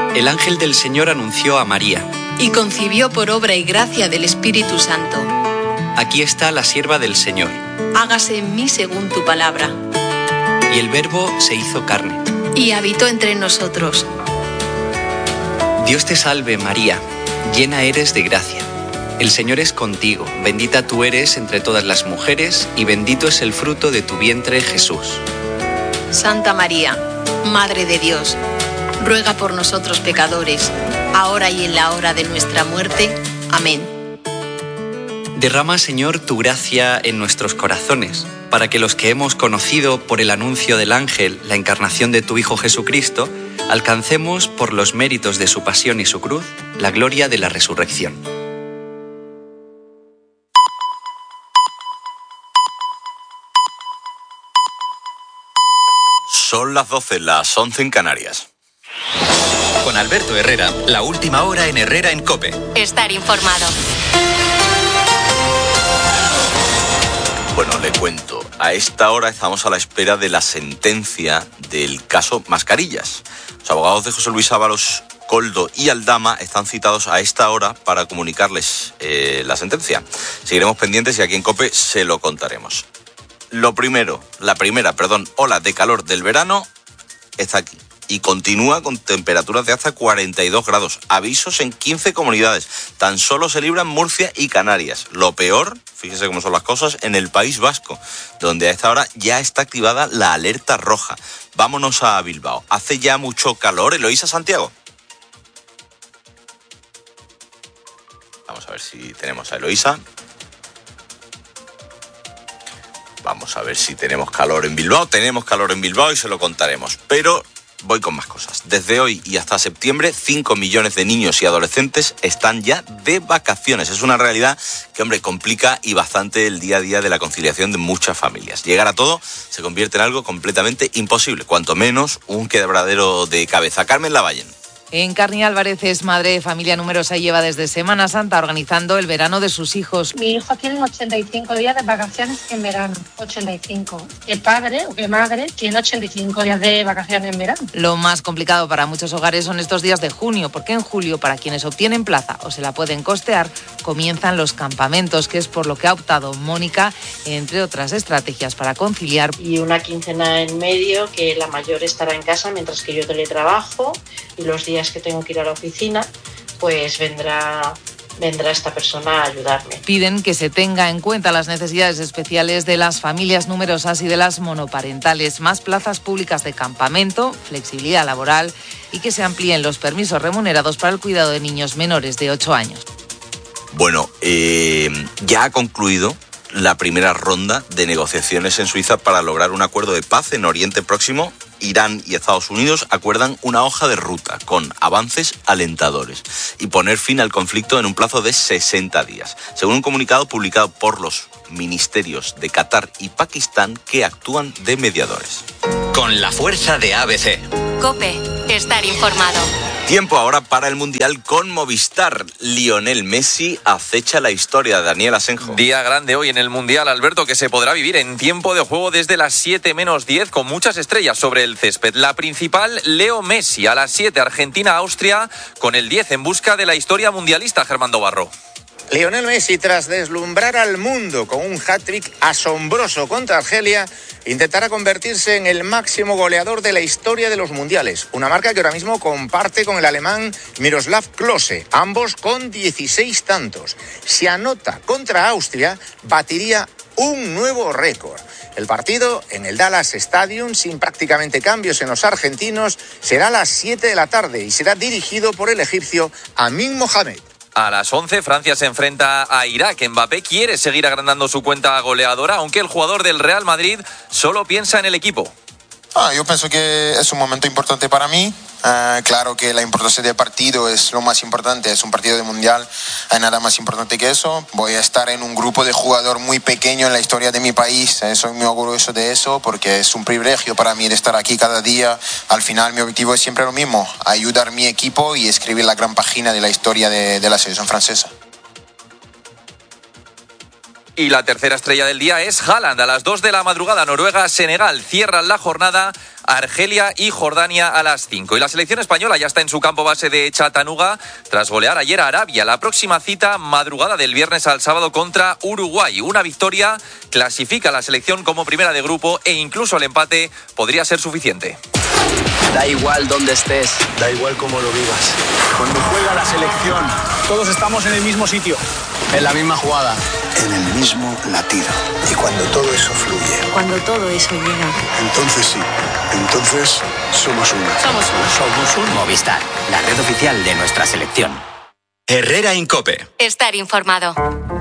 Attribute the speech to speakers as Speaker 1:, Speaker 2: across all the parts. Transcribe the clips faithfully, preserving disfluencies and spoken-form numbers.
Speaker 1: El ángel del Señor anunció a María.
Speaker 2: Y concibió por obra y gracia del Espíritu Santo.
Speaker 1: Aquí está la sierva del Señor.
Speaker 2: Hágase en mí según tu palabra.
Speaker 1: Y el Verbo se hizo carne.
Speaker 2: Y habitó entre nosotros.
Speaker 1: Dios te salve, María, llena eres de gracia. El Señor es contigo, bendita tú eres entre todas las mujeres, y bendito es el fruto de tu vientre, Jesús.
Speaker 2: Santa María, Madre de Dios, ruega por nosotros pecadores, ahora y en la hora de nuestra muerte. Amén.
Speaker 1: Derrama, Señor, tu gracia en nuestros corazones, para que los que hemos conocido por el anuncio del ángel la encarnación de tu Hijo Jesucristo, alcancemos, por los méritos de su pasión y su cruz, la gloria de la resurrección.
Speaker 3: Son las doce, las once en Canarias.
Speaker 4: Con Alberto Herrera, la última hora en Herrera en COPE.
Speaker 5: Estar informado.
Speaker 3: Bueno, le cuento. A esta hora estamos a la espera de la sentencia del caso Mascarillas. Los abogados de José Luis Ábalos, Coldo y Aldama están citados a esta hora para comunicarles eh, la sentencia. Seguiremos pendientes y aquí en COPE se lo contaremos. Lo primero, la primera, perdón, ola de calor del verano está aquí y continúa con temperaturas de hasta cuarenta y dos grados. Avisos en quince comunidades. Tan solo se libran Murcia y Canarias. Lo peor, fíjese cómo son las cosas, en el País Vasco, donde a esta hora ya está activada la alerta roja. Vámonos a Bilbao. Hace ya mucho calor. Eloísa Santiago. Vamos a ver si tenemos a Eloísa. Vamos a ver si tenemos calor en Bilbao. Tenemos calor en Bilbao y se lo contaremos. Pero voy con más cosas. Desde hoy y hasta septiembre, cinco millones de niños y adolescentes están ya de vacaciones. Es una realidad que, hombre, complica y bastante el día a día de la conciliación de muchas familias. Llegar a todo se convierte en algo completamente imposible, cuanto menos un quebradero de cabeza. Carmen Lavallen.
Speaker 6: Encarni Álvarez es madre de familia numerosa y lleva desde Semana Santa organizando el verano de sus hijos.
Speaker 7: Mi hijo tiene ochenta y cinco días de vacaciones en verano, ochenta y cinco. El padre o que madre tiene ochenta y cinco días de vacaciones en verano.
Speaker 6: Lo más complicado para muchos hogares son estos días de junio, porque en julio, para quienes obtienen plaza o se la pueden costear, comienzan los campamentos, que es por lo que ha optado Mónica, entre otras estrategias para conciliar.
Speaker 8: Y una quincena en medio, que la mayor estará en casa mientras que yo teletrabajo, y los días que tengo que ir a la oficina, pues vendrá, vendrá esta persona a ayudarme.
Speaker 6: Piden que se tenga en cuenta las necesidades especiales de las familias numerosas y de las monoparentales, más plazas públicas de campamento, flexibilidad laboral y que se amplíen los permisos remunerados para el cuidado de niños menores de ocho años.
Speaker 3: Bueno, eh, ya ha concluido la primera ronda de negociaciones en Suiza para lograr un acuerdo de paz en Oriente Próximo. Irán y Estados Unidos acuerdan una hoja de ruta con avances alentadores y poner fin al conflicto en un plazo de sesenta días, según un comunicado publicado por los ministerios de Qatar y Pakistán, que actúan de mediadores.
Speaker 4: Con la fuerza de A B C.
Speaker 5: COPE, estar informado.
Speaker 3: Tiempo ahora para el Mundial con Movistar. Lionel Messi acecha la historia. Daniel Asenjo.
Speaker 9: Día grande hoy en el Mundial, Alberto, que se podrá vivir en tiempo de juego desde las siete menos diez con muchas estrellas sobre el césped. La principal, Leo Messi, a las siete, Argentina-Austria, con el diez en busca de la historia mundialista, Germán Barro.
Speaker 10: Lionel Messi, tras deslumbrar al mundo con un hat-trick asombroso contra Argelia, intentará convertirse en el máximo goleador de la historia de los mundiales, una marca que ahora mismo comparte con el alemán Miroslav Klose, ambos con dieciséis tantos. Si anota contra Austria, batiría un nuevo récord. El partido en el Dallas Stadium, sin prácticamente cambios en los argentinos, será a las siete de la tarde y será dirigido por el egipcio Amin Mohamed.
Speaker 9: A las once, Francia se enfrenta a Irak. Mbappé quiere seguir agrandando su cuenta goleadora, aunque el jugador del Real Madrid solo piensa en el equipo.
Speaker 11: Ah, yo pienso que es un momento importante para mí. Uh, claro que la importancia del partido es lo más importante, es un partido de mundial, hay nada más importante que eso. Voy a estar en un grupo de jugadores muy pequeño en la historia de mi país, eh, soy muy orgulloso de eso porque es un privilegio para mí de estar aquí cada día. Al final mi objetivo es siempre lo mismo, ayudar a mi equipo y escribir la gran página de la historia de, de la selección francesa.
Speaker 9: Y la tercera estrella del día es Haaland. A las dos de la madrugada, Noruega-Senegal cierran la jornada Argelia y Jordania a las cinco. Y la selección española ya está en su campo base de Chattanooga tras golear ayer a Arabia. La próxima cita, madrugada del viernes al sábado contra Uruguay. Una victoria clasifica a la selección como primera de grupo e incluso el empate podría ser suficiente.
Speaker 12: Da igual dónde estés,
Speaker 13: da igual cómo lo vivas. Cuando juega la selección, todos estamos en el mismo sitio,
Speaker 12: en la misma jugada,
Speaker 13: en el mismo latido. Y cuando todo eso fluye,
Speaker 14: cuando todo eso llega,
Speaker 13: entonces sí, entonces somos uno.
Speaker 14: Somos uno.
Speaker 12: Somos un Movistar, la red oficial de nuestra selección.
Speaker 4: Herrera en COPE.
Speaker 5: Estar informado.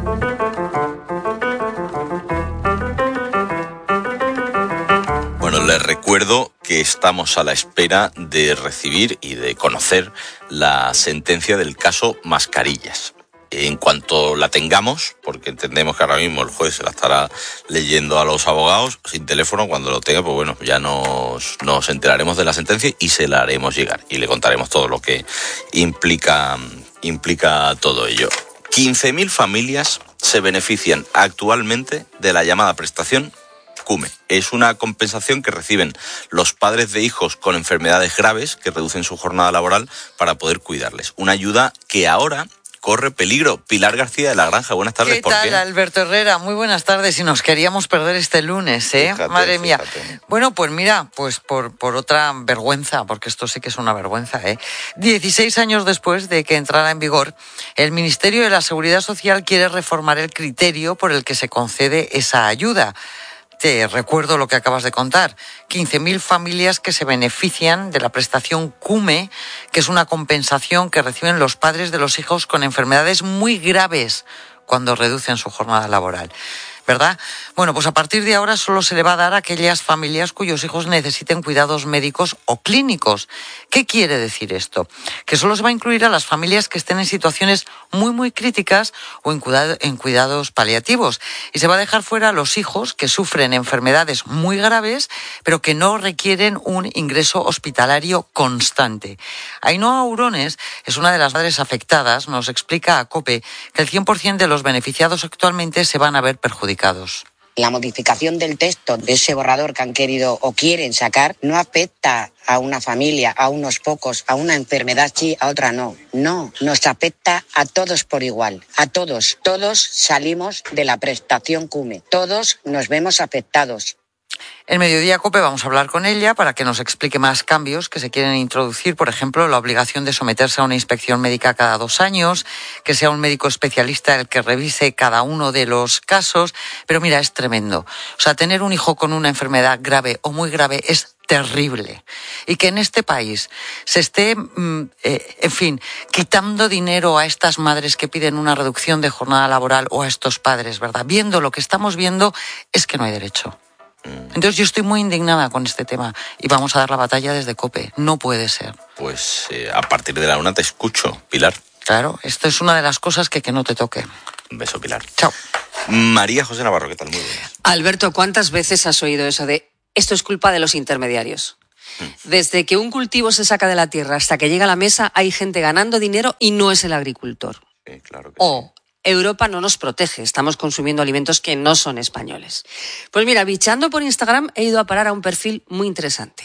Speaker 3: Bueno, les recuerdo que estamos a la espera de recibir y de conocer la sentencia del caso Mascarillas. En cuanto la tengamos, porque entendemos que ahora mismo el juez se la estará leyendo a los abogados sin teléfono, cuando lo tenga, pues bueno, ya nos, nos enteraremos de la sentencia y se la haremos llegar y le contaremos todo lo que implica, implica todo ello. quince mil familias se benefician actualmente de la llamada prestación CUME. Es una compensación que reciben los padres de hijos con enfermedades graves que reducen su jornada laboral para poder cuidarles. Una ayuda que ahora corre peligro. Pilar García de la Granja, buenas tardes.
Speaker 15: ¿Qué tal, Alberto Herrera? Muy buenas tardes. Y nos queríamos perder este lunes, ¿eh?
Speaker 3: Fíjate,
Speaker 15: Madre mía.
Speaker 3: fíjate.
Speaker 15: Bueno, pues mira, pues por, por otra vergüenza, porque esto sí que es una vergüenza, ¿eh? dieciséis años después de que entrara en vigor, el Ministerio de la Seguridad Social quiere reformar el criterio por el que se concede esa ayuda. Te recuerdo lo que acabas de contar. quince mil familias que se benefician de la prestación CUME, que es una compensación que reciben los padres de los hijos con enfermedades muy graves cuando reducen su jornada laboral. ¿Verdad? Bueno, pues a partir de ahora solo se le va a dar a aquellas familias cuyos hijos necesiten cuidados médicos o clínicos. ¿Qué quiere decir esto? Que solo se va a incluir a las familias que estén en situaciones muy, muy críticas o en, cuidado, en cuidados paliativos. Y se va a dejar fuera a los hijos que sufren enfermedades muy graves, pero que no requieren un ingreso hospitalario constante. Ainhoa Urones es una de las madres afectadas, nos explica a COPE que el cien por ciento de los beneficiados actualmente se van a ver perjudicados.
Speaker 16: La modificación del texto de ese borrador que han querido o quieren sacar no afecta a una familia, a unos pocos, a una enfermedad sí, a otra no. No, nos afecta a todos por igual, a todos. Todos salimos de la prestación CUME, todos nos vemos afectados.
Speaker 15: En Mediodía COPE vamos a hablar con ella para que nos explique más cambios que se quieren introducir, por ejemplo, la obligación de someterse a una inspección médica cada dos años, que sea un médico especialista el que revise cada uno de los casos. Pero mira, es tremendo. O sea, tener un hijo con una enfermedad grave o muy grave es terrible. Y que en este país se esté, eh, en fin, quitando dinero a estas madres que piden una reducción de jornada laboral o a estos padres, ¿verdad? Viendo lo que estamos viendo, es que no hay derecho. Entonces yo estoy muy indignada con este tema y vamos a dar la batalla desde COPE. No puede ser.
Speaker 3: Pues eh, a partir de la una te escucho, Pilar.
Speaker 15: Claro, esto es una de las cosas que que no te toque.
Speaker 3: Un beso, Pilar.
Speaker 15: Chao.
Speaker 3: María José Navarro, ¿qué tal? Muy bien.
Speaker 17: Alberto, ¿cuántas veces has oído eso de esto es culpa de los intermediarios? Desde que un cultivo se saca de la tierra hasta que llega a la mesa hay gente ganando dinero y no es el agricultor.
Speaker 3: Sí, claro que
Speaker 17: o
Speaker 3: sí.
Speaker 17: Europa no nos protege, estamos consumiendo alimentos que no son españoles. Pues mira, bichando por Instagram he ido a parar a un perfil muy interesante.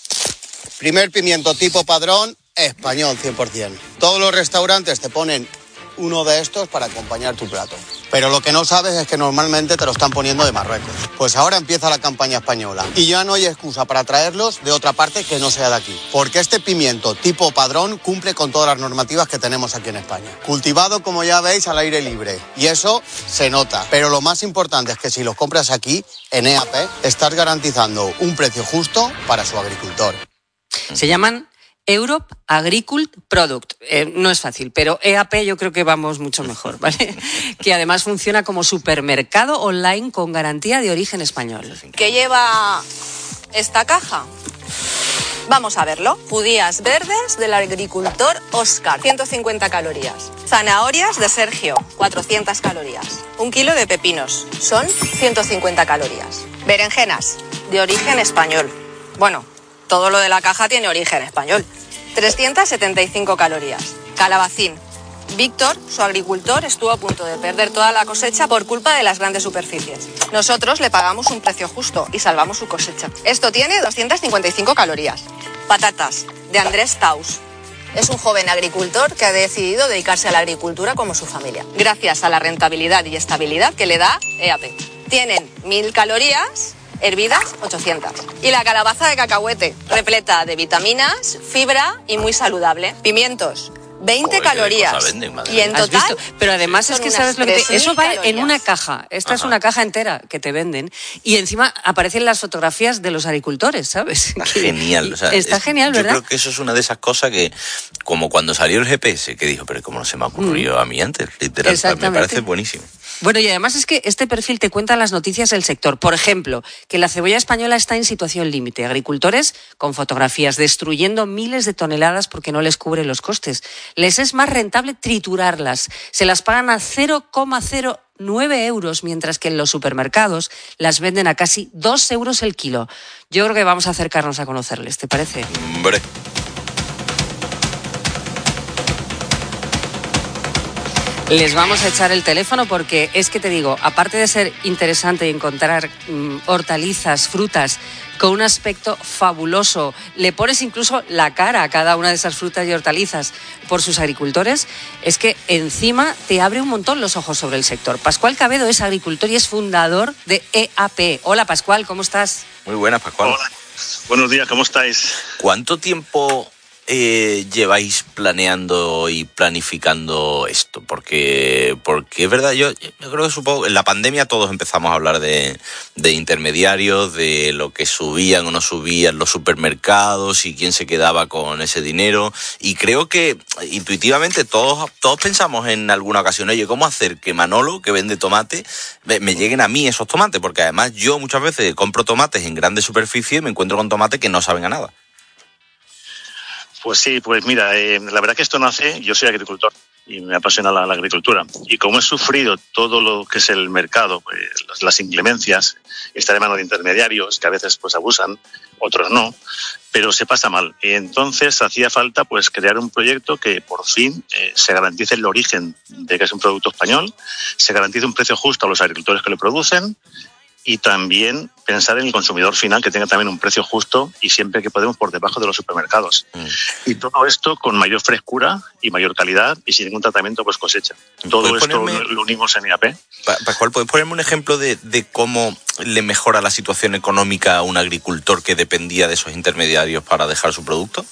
Speaker 18: Primer pimiento tipo padrón, español cien por ciento. Todos los restaurantes te ponen uno de estos para acompañar tu plato. Pero lo que no sabes es que normalmente te lo están poniendo de Marruecos. Pues ahora empieza la campaña española y ya no hay excusa para traerlos de otra parte que no sea de aquí. Porque este pimiento tipo padrón cumple con todas las normativas que tenemos aquí en España. Cultivado, como ya veis, al aire libre. Y eso se nota. Pero lo más importante es que si los compras aquí, en E A P, estás garantizando un precio justo para su agricultor.
Speaker 17: Se llaman Europe Agricult Product. Eh, no es fácil, pero E A P yo creo que vamos mucho mejor, ¿vale? Que además funciona como supermercado online con garantía de origen español.
Speaker 19: ¿Qué lleva esta caja? Vamos a verlo. Judías verdes del agricultor Oscar, ciento cincuenta calorías. Zanahorias de Sergio, cuatrocientas calorías. Un kilo de pepinos, son ciento cincuenta calorías. Berenjenas, de origen español. Bueno, todo lo de la caja tiene origen español. trescientas setenta y cinco calorías. Calabacín, Víctor, su agricultor, estuvo a punto de perder toda la cosecha por culpa de las grandes superficies. Nosotros le pagamos un precio justo y salvamos su cosecha. Esto tiene doscientas cincuenta y cinco calorías. Patatas, de Andrés Taus. Es un joven agricultor que ha decidido dedicarse a la agricultura como su familia, gracias a la rentabilidad y estabilidad que le da E A P. Tienen mil calorías, hervidas ochocientas. Y la calabaza de cacahuete, repleta de vitaminas, fibra y muy saludable. Pimientos, veinte
Speaker 3: Joder,
Speaker 19: calorías.
Speaker 3: Venden,
Speaker 19: y en
Speaker 17: ¿Has
Speaker 19: total,
Speaker 17: visto? Pero además es que sabes lo que te... Eso va en una caja. Esta es una caja entera que te venden. Y encima aparecen las fotografías de los agricultores, ¿sabes?
Speaker 3: Está genial. O sea,
Speaker 17: Está
Speaker 3: es,
Speaker 17: genial, ¿verdad?
Speaker 3: Yo creo que eso es una de esas cosas que, como cuando salió el G P S, que dijo, pero ¿cómo no se me ha ocurrido a mí antes? Literal, me parece buenísimo.
Speaker 17: Bueno, y además es que este perfil te cuenta las noticias del sector. Por ejemplo, que la cebolla española está en situación límite. Agricultores con fotografías destruyendo miles de toneladas porque no les cubre los costes. Les es más rentable triturarlas. Se las pagan a cero coma cero nueve euros, mientras que en los supermercados las venden a casi dos euros el kilo. Yo creo que vamos a acercarnos a conocerles, ¿te parece?
Speaker 3: Hombre.
Speaker 17: Les vamos a echar el teléfono porque es que te digo, aparte de ser interesante encontrar mmm, hortalizas, frutas con un aspecto fabuloso, le pones incluso la cara a cada una de esas frutas y hortalizas por sus agricultores, es que encima te abre un montón los ojos sobre el sector. Pascual Cabedo es agricultor y es fundador de E A P. Hola Pascual, ¿cómo estás?
Speaker 3: Muy buenas, Pascual.
Speaker 14: Hola. Buenos días, ¿cómo estáis?
Speaker 3: ¿Cuánto tiempo eh, lleváis planeando y planificando esto? Porque, porque es verdad, yo, yo creo que supongo en la pandemia todos empezamos a hablar de, de intermediarios, de lo que subían o no subían los supermercados y quién se quedaba con ese dinero. Y creo que intuitivamente todos, todos pensamos en alguna ocasión, oye, ¿cómo hacer que Manolo, que vende tomate, me, me lleguen a mí esos tomates? Porque además yo muchas veces compro tomates en grandes superficies y me encuentro con tomates que no saben a nada.
Speaker 14: Pues sí, pues mira, eh, la verdad que esto nace, yo soy agricultor y me apasiona la, la agricultura. Y como he sufrido todo lo que es el mercado, pues, las, las inclemencias, está de mano de intermediarios que a veces pues abusan, otros no, pero se pasa mal. Y entonces hacía falta pues crear un proyecto que por fin eh, se garantice el origen de que es un producto español, se garantice un precio justo a los agricultores que lo producen, y también pensar en el consumidor final, que tenga también un precio justo y siempre que podemos por debajo de los supermercados. Mm. Y todo esto con mayor frescura y mayor calidad y sin ningún tratamiento pues cosecha. Todo esto ponerme, lo unimos en E A P.
Speaker 3: Pascual, ¿puedes ponerme un ejemplo de, de cómo le mejora la situación económica a un agricultor que dependía de esos intermediarios para dejar su producto?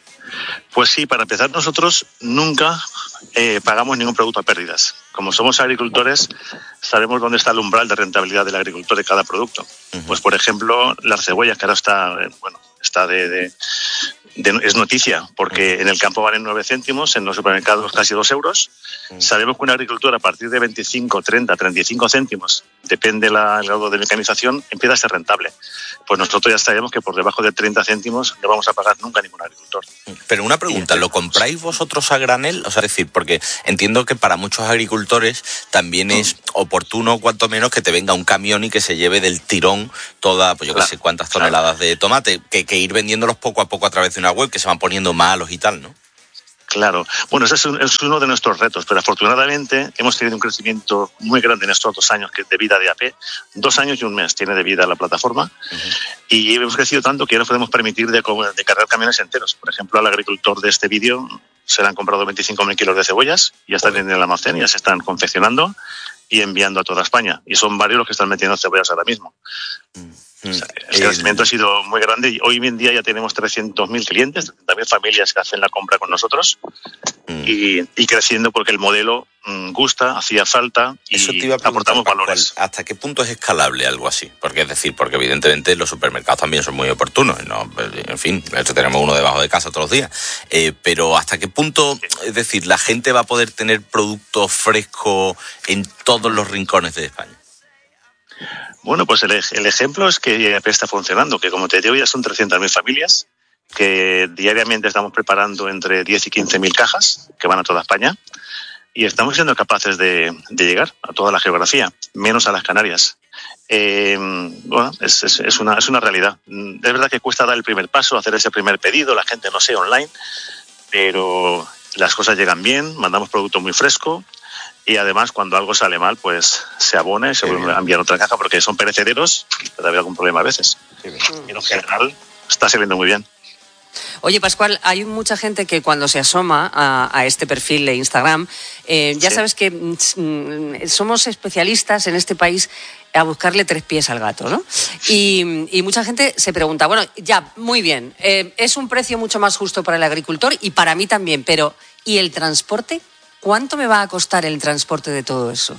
Speaker 14: Pues sí, para empezar, nosotros nunca eh, pagamos ningún producto a pérdidas. Como somos agricultores, sabemos dónde está el umbral de rentabilidad del agricultor de cada producto. Uh-huh. Pues, por ejemplo, las cebollas, que ahora está, eh, bueno, está de, de, de, es noticia, porque uh-huh. en el campo valen nueve céntimos, en los supermercados casi dos euros. Uh-huh. Sabemos que un agricultor a partir de veinticinco, treinta, treinta y cinco céntimos, depende del grado de mecanización, empieza a ser rentable. Pues nosotros ya sabemos que por debajo de treinta céntimos no vamos a pagar nunca a ningún agricultor.
Speaker 3: Pero una pregunta, ¿lo compráis vosotros a granel? O sea, es decir, porque entiendo que para muchos agricultores también es oportuno, cuanto menos, que te venga un camión y que se lleve del tirón toda, pues yo claro, qué sé cuántas toneladas claro. de tomate, que, que ir vendiéndolos poco a poco a través de una web, que se van poniendo malos y tal, ¿no?
Speaker 14: Claro. Bueno, ese es, un, es uno de nuestros retos, pero afortunadamente hemos tenido un crecimiento muy grande en estos dos años de vida de E A P. Dos años y un mes tiene de vida la plataforma. Uh-huh. Y hemos crecido tanto que ya nos podemos permitir de, de cargar camiones enteros. Por ejemplo, al agricultor de este vídeo se le han comprado veinticinco mil kilos de cebollas, ya están en el almacén, ya se están confeccionando y enviando a toda España. Y son varios los que están metiendo cebollas ahora mismo. Uh-huh. O sea, el crecimiento ha sido muy grande y hoy en día ya tenemos trescientos mil clientes, trescientas mil familias que hacen la compra con nosotros mm. y, y creciendo porque el modelo mm, gusta, hacía falta y
Speaker 3: Eso te iba a
Speaker 14: aportamos valores.
Speaker 3: ¿Hasta qué punto es escalable algo así? Porque es decir, porque evidentemente los supermercados también son muy oportunos, ¿no? En fin, de hecho tenemos uno debajo de casa todos los días, eh, pero ¿hasta qué punto, es decir, la gente va a poder tener producto fresco en todos los rincones de España?
Speaker 14: Bueno, pues el, el ejemplo es que E A P está funcionando, que como te digo ya son trescientas mil familias, que diariamente estamos preparando entre diez y quince mil cajas que van a toda España y estamos siendo capaces de, de llegar a toda la geografía, menos a las Canarias. Eh, bueno, es, es, es, una, es una realidad. Es verdad que cuesta dar el primer paso, hacer ese primer pedido, la gente no sé, online, pero las cosas llegan bien, mandamos producto muy fresco y además cuando algo sale mal, pues se abona y se vuelve a enviar otra caja porque son perecederos y puede haber algún problema a veces. Y en general está saliendo muy bien.
Speaker 17: Oye, Pascual, hay mucha gente que cuando se asoma a, a este perfil de Instagram, eh, ya sí. sabes que mm, somos especialistas en este país a buscarle tres pies al gato, ¿no? Y, y mucha gente se pregunta, bueno, ya, muy bien, eh, es un precio mucho más justo para el agricultor y para mí también, pero ¿y el transporte? ¿Cuánto me va a costar el transporte de todo eso?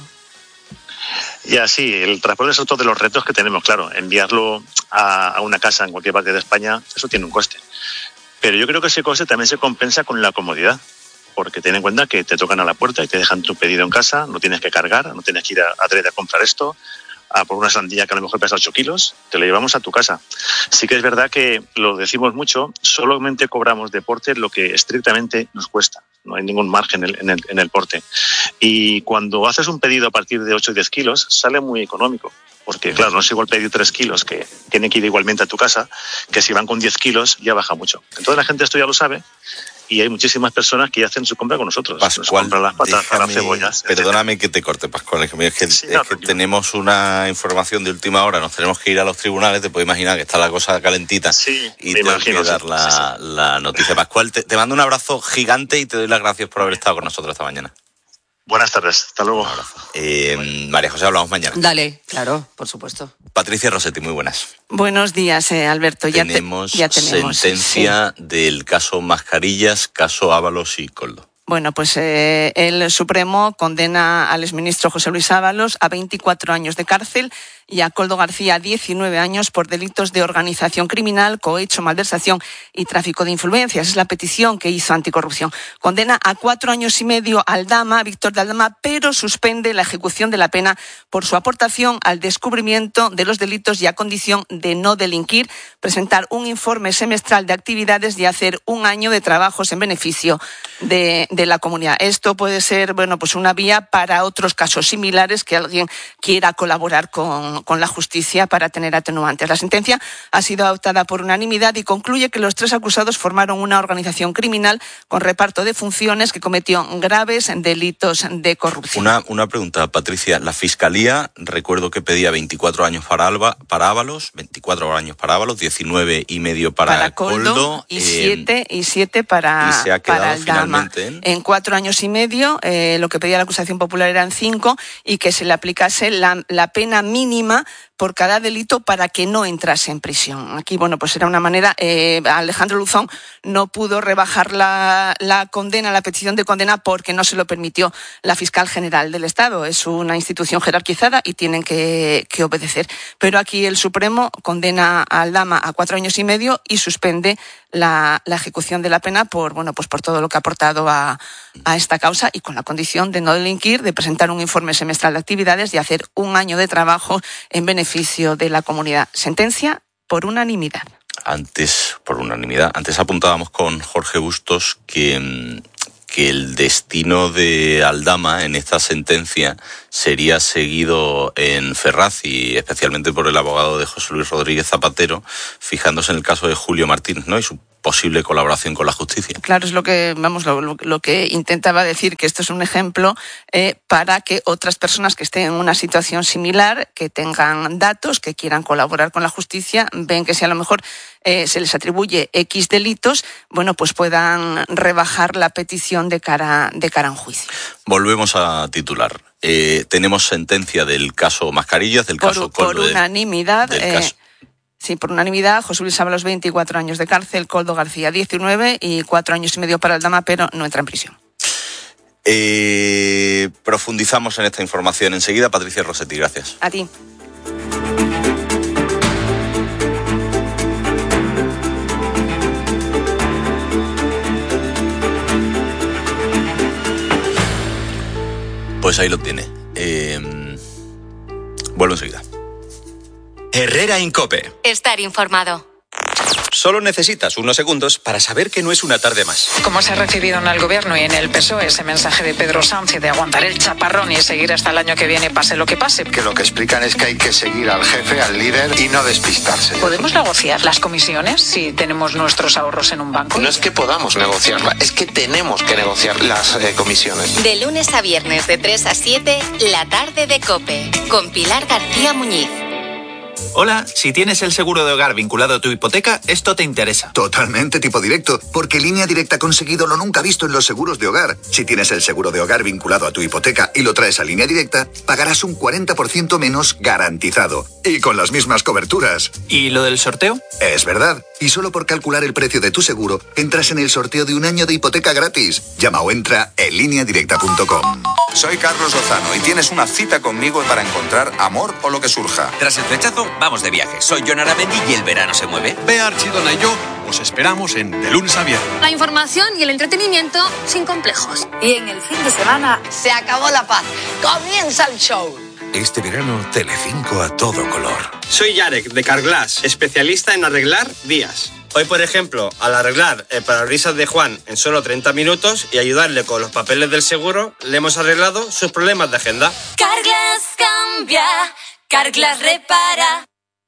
Speaker 14: Ya, sí, el transporte es otro de los retos que tenemos, claro. Enviarlo a, a una casa en cualquier parte de España, eso tiene un coste. Pero yo creo que ese coste también se compensa con la comodidad, porque ten en cuenta que te tocan a la puerta y te dejan tu pedido en casa, no tienes que cargar, no tienes que ir a, a, a comprar esto, a por una sandía que a lo mejor pesa ocho kilos, te la llevamos a tu casa. Sí que es verdad que, lo decimos mucho, solamente cobramos de porte lo que estrictamente nos cuesta. No hay ningún margen en el, en el, en el porte. Y cuando haces un pedido a partir de ocho o diez kilos, sale muy económico. Porque, claro, no es igual pedir tres kilos, que tiene que ir igualmente a tu casa, que si van con diez kilos ya baja mucho. Entonces la gente esto ya lo sabe y hay muchísimas personas que hacen su compra con nosotros.
Speaker 3: Pascual,
Speaker 14: nos compran las patatas,
Speaker 3: déjame,
Speaker 14: las cebollas.
Speaker 3: Perdóname que te corte, Pascual. Es que, es que, sí, es no, que tenemos una información de última hora, nos tenemos que ir a los tribunales, te puedes imaginar que está la cosa calentita
Speaker 14: sí,
Speaker 3: y te tengo que dar sí, la, sí, sí. la noticia. Pascual, te, te mando un abrazo gigante y te doy las gracias por haber estado con nosotros esta mañana.
Speaker 14: Buenas tardes, hasta luego.
Speaker 3: Eh, María José, hablamos mañana.
Speaker 17: Dale, claro, por supuesto.
Speaker 3: Patricia Rossetti, muy buenas.
Speaker 20: Buenos días, eh, Alberto. Ya,
Speaker 3: tenemos
Speaker 20: te, ya tenemos
Speaker 3: sentencia
Speaker 20: sí.
Speaker 3: del caso Mascarillas, caso Ábalos y Koldo.
Speaker 20: Bueno, pues eh, el Supremo condena al exministro José Luis Ábalos a veinticuatro años de cárcel y a Koldo García a diecinueve años por delitos de organización criminal, cohecho, malversación y tráfico de influencias. Es la petición que hizo Anticorrupción. Condena a cuatro años y medio a Aldama, Víctor de Aldama, pero suspende la ejecución de la pena por su aportación al descubrimiento de los delitos y a condición de no delinquir, presentar un informe semestral de actividades y hacer un año de trabajos en beneficio de, de la comunidad. Esto puede ser, bueno, pues una vía para otros casos similares que alguien quiera colaborar con con la justicia para tener atenuantes. La sentencia ha sido adoptada por unanimidad y concluye que los tres acusados formaron una organización criminal con reparto de funciones que cometió graves delitos de corrupción.
Speaker 3: Una, una pregunta, Patricia. La Fiscalía, recuerdo que pedía veinticuatro años para, Alba, para Ábalos, veinticuatro años para Ábalos, diecinueve y medio para,
Speaker 20: para Koldo,
Speaker 3: Koldo
Speaker 20: y siete eh, y siete para,
Speaker 3: y se ha quedado
Speaker 20: para Aldama.
Speaker 3: En...
Speaker 20: en cuatro años y medio, eh, lo que pedía la acusación popular eran cinco y que se le aplicase la, la pena mínima por cada delito para que no entrase en prisión. Aquí, bueno, pues era una manera, eh, Alejandro Luzón no pudo rebajar la, la condena, la petición de condena, porque no se lo permitió la fiscal general del Estado. Es una institución jerarquizada y tienen que, que obedecer. Pero aquí el Supremo condena a Aldama a cuatro años y medio y suspende la, la ejecución de la pena por, bueno, pues por todo lo que ha aportado a, a esta causa y con la condición de no delinquir, de presentar un informe semestral de actividades y hacer un año de trabajo en beneficio de la comunidad. Sentencia por unanimidad.
Speaker 3: Antes, por unanimidad, antes apuntábamos con Jorge Bustos que, que el destino de Aldama en esta sentencia sería seguido en Ferraz y especialmente por el abogado de José Luis Rodríguez Zapatero, fijándose en el caso de Julio Martínez, ¿no? Y su posible colaboración con la justicia.
Speaker 20: Claro, es lo que vamos lo, lo, lo que intentaba decir, que esto es un ejemplo eh, para que otras personas que estén en una situación similar, que tengan datos, que quieran colaborar con la justicia, ven que si a lo mejor eh, se les atribuye X delitos, bueno, pues puedan rebajar la petición de cara, de cara a un juicio.
Speaker 3: Volvemos a titular. Eh, tenemos sentencia del caso Mascarillas, del
Speaker 20: por,
Speaker 3: caso
Speaker 20: Koldo. Por unanimidad.
Speaker 3: Del, del
Speaker 20: eh,
Speaker 3: caso...
Speaker 20: Sí, por unanimidad, José Luis Ábalos veinticuatro años de cárcel, Koldo García diecinueve y cuatro años y medio para Aldama, pero no entra en prisión.
Speaker 3: Eh, profundizamos en esta información enseguida. Patricia Rossetti, gracias.
Speaker 20: A ti.
Speaker 3: Pues ahí lo tiene. Eh, vuelvo enseguida.
Speaker 4: Herrera en COPE.
Speaker 5: Estar informado.
Speaker 4: Solo necesitas unos segundos para saber que no es una tarde más.
Speaker 21: ¿Cómo se ha recibido en el Gobierno y en el P S O E ese mensaje de Pedro Sánchez de aguantar el chaparrón y seguir hasta el año que viene, pase lo que pase?
Speaker 22: Que lo que explican es que hay que seguir al jefe, al líder y no despistarse.
Speaker 21: ¿Podemos negociar las comisiones si tenemos nuestros ahorros en un banco?
Speaker 22: No es que podamos negociarla, es que tenemos que negociar las eh, comisiones.
Speaker 5: De lunes a viernes de tres a siete, la tarde de COPE, con Pilar García Muñiz.
Speaker 4: Hola, si tienes el seguro de hogar vinculado a tu hipoteca, esto te interesa.
Speaker 23: Totalmente tipo directo, porque Línea Directa ha conseguido lo nunca visto en los seguros de hogar. Si tienes el seguro de hogar vinculado a tu hipoteca y lo traes a Línea Directa, pagarás un cuarenta por ciento menos garantizado. Y con las mismas coberturas.
Speaker 4: ¿Y lo del sorteo?
Speaker 23: Es verdad. Y solo por calcular el precio de tu seguro, entras en el sorteo de un año de hipoteca gratis. Llama o entra en línea directa punto com.
Speaker 24: Soy Carlos Lozano y tienes una cita conmigo para encontrar amor o lo que surja.
Speaker 25: Tras el flechazo, vamos de viaje. Soy Jon Aramendi y el verano se mueve.
Speaker 26: Bea Archidona y yo os esperamos en De Lunes a Viernes.
Speaker 27: La información y el entretenimiento sin complejos.
Speaker 28: Y en el fin de semana se acabó la paz. Comienza el show.
Speaker 29: Este verano, Telecinco a todo color.
Speaker 30: Soy Yarek, de Carglass, especialista en arreglar vías. Hoy, por ejemplo, al arreglar el parabrisas de Juan en solo treinta minutos y ayudarle con los papeles del seguro, le hemos arreglado sus problemas de agenda.
Speaker 5: Carglass cambia, Carglass repara.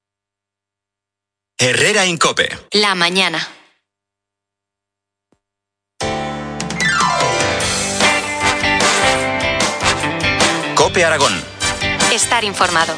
Speaker 4: Herrera en COPE.
Speaker 5: La mañana.
Speaker 4: COPE Aragón.
Speaker 5: Estar informado.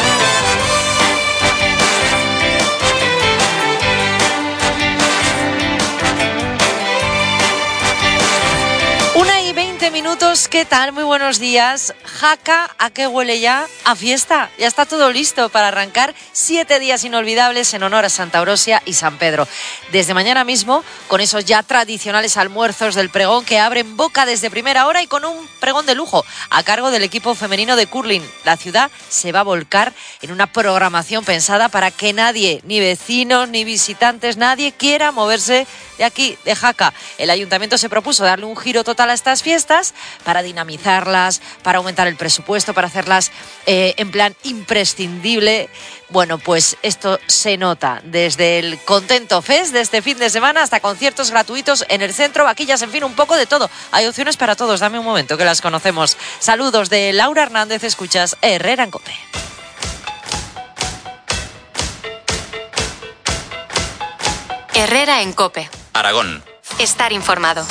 Speaker 6: Una y veinte minutos, ¿qué tal? Muy buenos días. Jaca, ¿a qué huele ya? A fiesta. Ya está todo listo para arrancar siete días inolvidables en honor a Santa Eurosia y San Pedro. Desde mañana mismo, con esos ya tradicionales almuerzos del pregón que abren boca desde primera hora y con un pregón de lujo a cargo del equipo femenino de curling. La ciudad se va a volcar en una programación pensada para que nadie, ni vecinos, ni visitantes, nadie quiera moverse de aquí, de Jaca. El ayuntamiento se propuso darle un giro total a estas fiestas para dinamizarlas, para aumentar el presupuesto, para hacerlas eh, en plan imprescindible. Bueno, pues esto se nota desde el Contento Fest de este fin de semana hasta conciertos gratuitos en el centro, vaquillas, en fin, un poco de todo. Hay opciones para todos. Dame un momento que las conocemos. Saludos de Laura Hernández, escuchas Herrera en COPE.
Speaker 5: Herrera en COPE.
Speaker 4: Aragón.
Speaker 5: Estar informado.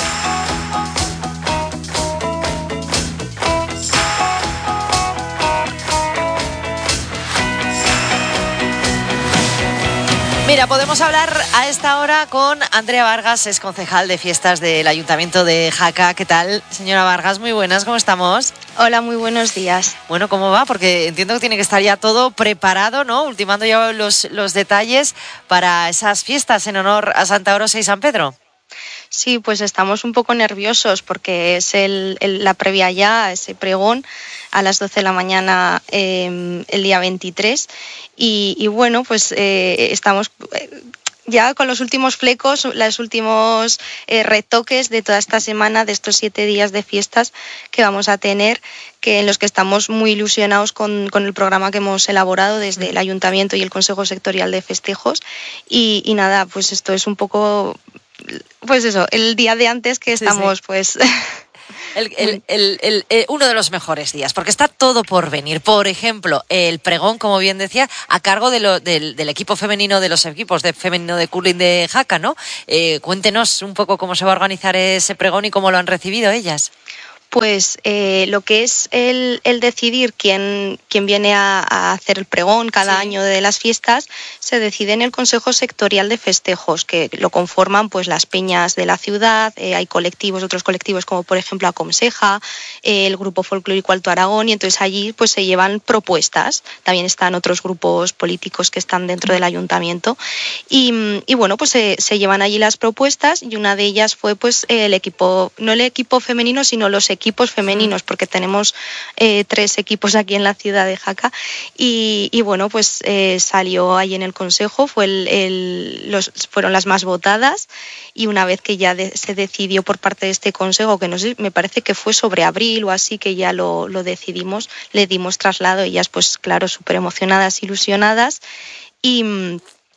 Speaker 6: Mira, podemos hablar a esta hora con Andrea Vargas, es concejal de fiestas del Ayuntamiento de Jaca. ¿Qué tal, señora Vargas? Muy buenas, ¿cómo estamos?
Speaker 31: Hola, muy buenos días.
Speaker 6: Bueno, ¿cómo va? Porque entiendo que tiene que estar ya todo preparado, ¿no? Ultimando ya los, los detalles para esas fiestas en honor a Santa Eurosia y San Pedro.
Speaker 31: Sí, pues estamos un poco nerviosos porque es el, el, la previa ya a ese pregón a las doce de la mañana eh, el día veintitrés y, y bueno, pues eh, estamos ya con los últimos flecos, los últimos eh, retoques de toda esta semana, de estos siete días de fiestas que vamos a tener, que en los que estamos muy ilusionados con, con el programa que hemos elaborado desde el Ayuntamiento y el Consejo Sectorial de Festejos y, y nada, pues esto es un poco... Pues eso, el día de antes que estamos, sí, sí. pues...
Speaker 6: El, el, el, el, el, uno de los mejores días, porque está todo por venir. Por ejemplo, el pregón, como bien decía, a cargo de lo, del, del equipo femenino, de los equipos de femenino de curling de Jaca, ¿no? Eh, cuéntenos un poco cómo se va a organizar ese pregón y cómo lo han recibido ellas.
Speaker 31: Pues eh, lo que es el, el decidir quién, quién viene a, a hacer el pregón cada sí. año de las fiestas se decide en el Consejo Sectorial de Festejos, que lo conforman pues las peñas de la ciudad, eh, hay colectivos, otros colectivos como por ejemplo Acomseja, eh, el Grupo Folclórico Alto Aragón, y entonces allí pues se llevan propuestas. También están otros grupos políticos que están dentro del ayuntamiento y, y bueno, pues se, se llevan allí las propuestas y una de ellas fue pues el equipo, no el equipo femenino, sino los equipos equipos femeninos, porque tenemos eh, tres equipos aquí en la ciudad de Jaca y, y bueno, pues eh, salió ahí en el consejo, fue el, el, los, fueron las más votadas y una vez que ya de, se decidió por parte de este consejo, que no sé, me parece que fue sobre abril o así que ya lo, lo decidimos, le dimos traslado, ellas pues claro, súper emocionadas, ilusionadas y...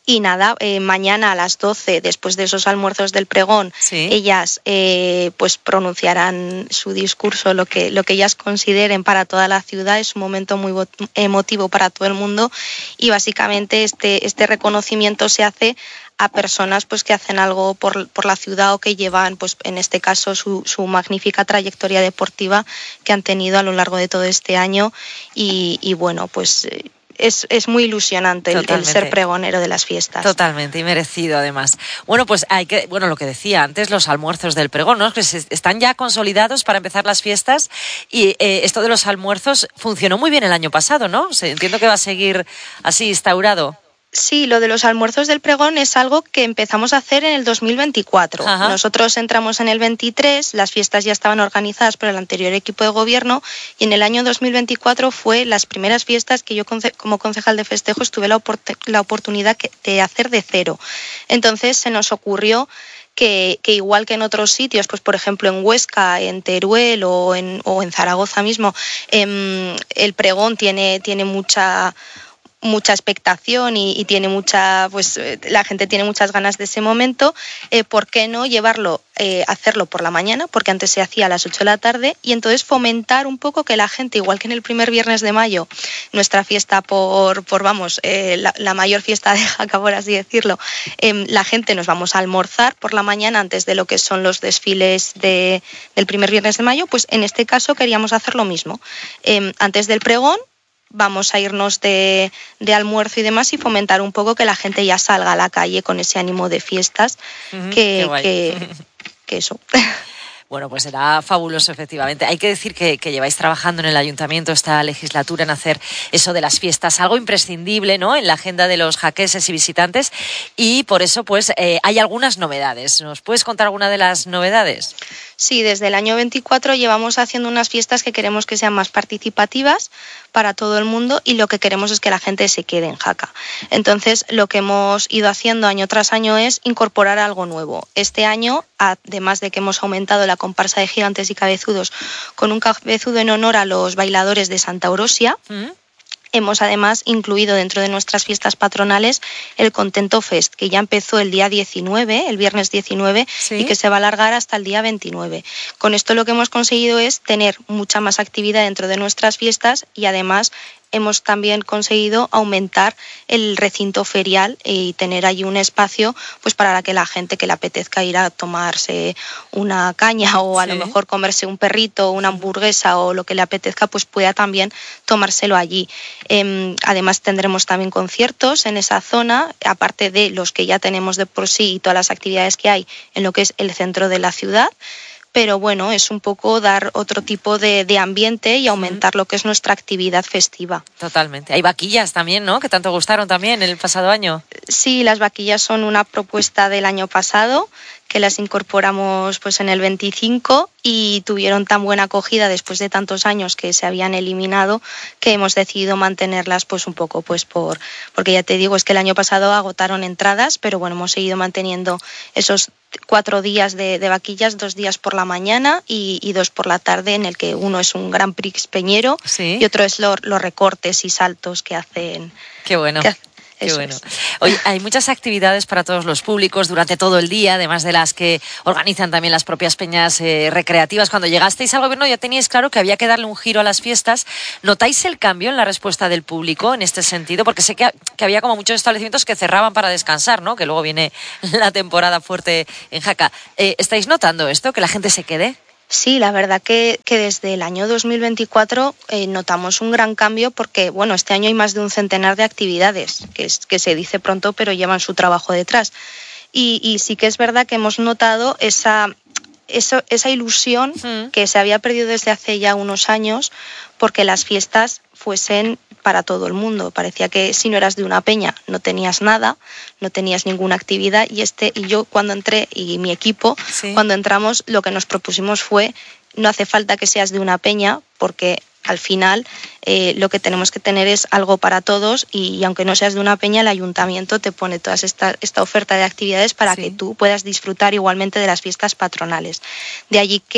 Speaker 31: Y nada, eh, mañana a las doce, después de esos almuerzos del pregón, sí. ellas eh, pues pronunciarán su discurso, lo que, lo que ellas consideren para toda la ciudad. Es un momento muy emotivo para todo el mundo y básicamente este, este reconocimiento se hace a personas pues que hacen algo por, por la ciudad o que llevan, pues en este caso, su, su magnífica trayectoria deportiva que han tenido a lo largo de todo este año y, y bueno, pues... Eh, Es, es muy ilusionante el, el ser pregonero de las fiestas.
Speaker 1: Totalmente, y merecido además. Bueno, pues hay que, bueno, lo que decía antes, los almuerzos del pregón, ¿no? Que se, están ya consolidados para empezar las fiestas y eh, esto de los almuerzos funcionó muy bien el año pasado, ¿no? Se, entiendo que va a seguir así instaurado.
Speaker 31: Sí, lo de los almuerzos del pregón es algo que empezamos a hacer en el dos mil veinticuatro. Ajá. Nosotros entramos en el veintitrés, las fiestas ya estaban organizadas por el anterior equipo de gobierno y en el año dos mil veinticuatro fue las primeras fiestas que yo como concejal de festejos tuve la, opor- la oportunidad de hacer de cero. Entonces se nos ocurrió que, que igual que en otros sitios, pues por ejemplo en Huesca, en Teruel o en, o en Zaragoza mismo, eh, el pregón tiene, tiene mucha... mucha expectación y, y tiene mucha, pues la gente tiene muchas ganas de ese momento, eh, ¿por qué no llevarlo, eh, hacerlo por la mañana? Porque antes se hacía a las ocho de la tarde y entonces fomentar un poco que la gente, igual que en el primer viernes de mayo, nuestra fiesta por, por vamos, eh, la, la mayor fiesta de Jaca, por así decirlo, eh, la gente nos vamos a almorzar por la mañana antes de lo que son los desfiles de, del primer viernes de mayo, pues en este caso queríamos hacer lo mismo. Eh, antes del pregón, vamos a irnos de, de almuerzo y demás y fomentar un poco que la gente ya salga a la calle con ese ánimo de fiestas, uh-huh, que, que, que eso.
Speaker 1: Bueno, pues será fabuloso, efectivamente. Hay que decir que, que lleváis trabajando en el ayuntamiento esta legislatura en hacer eso de las fiestas, algo imprescindible, ¿no?, en la agenda de los jaqueses y visitantes, y por eso pues eh, hay algunas novedades. ¿Nos puedes contar alguna de las novedades?
Speaker 31: Sí, desde el año veinticuatro llevamos haciendo unas fiestas que queremos que sean más participativas para todo el mundo y lo que queremos es que la gente se quede en Jaca. Entonces, lo que hemos ido haciendo año tras año es incorporar algo nuevo. Este año, además de que hemos aumentado la comparsa de gigantes y cabezudos con un cabezudo en honor a los bailadores de Santa Orosia, ¿Mm? Hemos además incluido dentro de nuestras fiestas patronales el Contento Fest, que ya empezó el día diecinueve, el viernes diecinueve, ¿sí?, y que se va a alargar hasta el día veintinueve. Con esto lo que hemos conseguido es tener mucha más actividad dentro de nuestras fiestas y además hemos también conseguido aumentar el recinto ferial y tener allí un espacio pues para que la gente que le apetezca ir a tomarse una caña o a sí. lo mejor comerse un perrito, una hamburguesa o lo que le apetezca, pues pueda también tomárselo allí. Eh, además tendremos también conciertos en esa zona, aparte de los que ya tenemos de por sí y todas las actividades que hay en lo que es el centro de la ciudad. Pero bueno, es un poco dar otro tipo de, de ambiente y aumentar lo que es nuestra actividad festiva.
Speaker 1: Totalmente. Hay vaquillas también, ¿no?, que tanto gustaron también el pasado año.
Speaker 31: Sí, las vaquillas son una propuesta del año pasado, que las incorporamos pues en el veinticinco y tuvieron tan buena acogida después de tantos años que se habían eliminado que hemos decidido mantenerlas pues un poco pues por porque ya te digo, es que el año pasado agotaron entradas, pero bueno, hemos seguido manteniendo esos cuatro días de, de vaquillas, dos días por la mañana y, y dos por la tarde, en el que uno es un Gran Prix peñero, ¿sí?, y otro es lo, los recortes y saltos que hacen.
Speaker 1: Qué bueno.
Speaker 31: Que,
Speaker 1: Qué bueno. Oye, hay muchas actividades para todos los públicos durante todo el día, además de las que organizan también las propias peñas eh, recreativas. Cuando llegasteis al gobierno ya teníais claro que había que darle un giro a las fiestas. ¿Notáis el cambio en la respuesta del público en este sentido? Porque sé que, que había como muchos establecimientos que cerraban para descansar, ¿no?, que luego viene la temporada fuerte en Jaca. Eh, ¿Estáis notando esto, que la gente se quede?
Speaker 31: Sí, la verdad que, que desde el año dos mil veinticuatro eh, notamos un gran cambio porque, bueno, este año hay más de un centenar de actividades, que, es, que se dice pronto, pero llevan su trabajo detrás. Y, y sí que es verdad que hemos notado esa, eso, esa ilusión mm. que se había perdido desde hace ya unos años porque las fiestas fuesen para todo el mundo. Parecía que si no eras de una peña no tenías nada, no tenías ninguna actividad y este y yo cuando entré y mi equipo, sí. cuando entramos lo que nos propusimos fue no hace falta que seas de una peña porque al final eh, lo que tenemos que tener es algo para todos y, y aunque no seas de una peña el ayuntamiento te pone toda esta, esta oferta de actividades para sí. que tú puedas disfrutar igualmente de las fiestas patronales. De allí que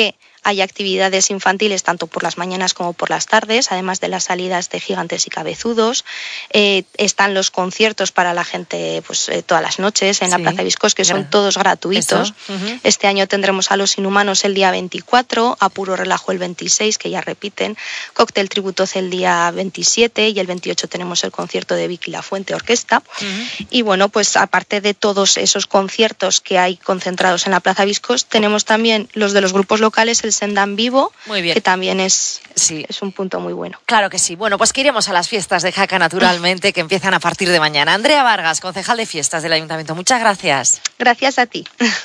Speaker 31: Hay actividades infantiles tanto por las mañanas como por las tardes, además de las salidas de Gigantes y Cabezudos. Eh, están los conciertos para la gente pues eh, todas las noches en sí. la Plaza Viscos, que son todos gratuitos. Uh-huh. Este año tendremos a Los Inhumanos el día veinticuatro, a Puro Relajo el veintiséis, que ya repiten, Cóctel Tributoz el día veintisiete y el veintiocho tenemos el concierto de Vicky Lafuente Orquesta. Uh-huh. Y bueno, pues aparte de todos esos conciertos que hay concentrados en la Plaza Viscos, tenemos también los de los grupos locales, el Sendán Vivo, muy bien. que también es, sí. es un punto muy bueno.
Speaker 1: Claro que sí. Bueno, pues que iremos a las fiestas de Jaca naturalmente, que empiezan a partir de mañana. Andrea Vargas, concejal de fiestas del Ayuntamiento, muchas gracias.
Speaker 31: Gracias a ti.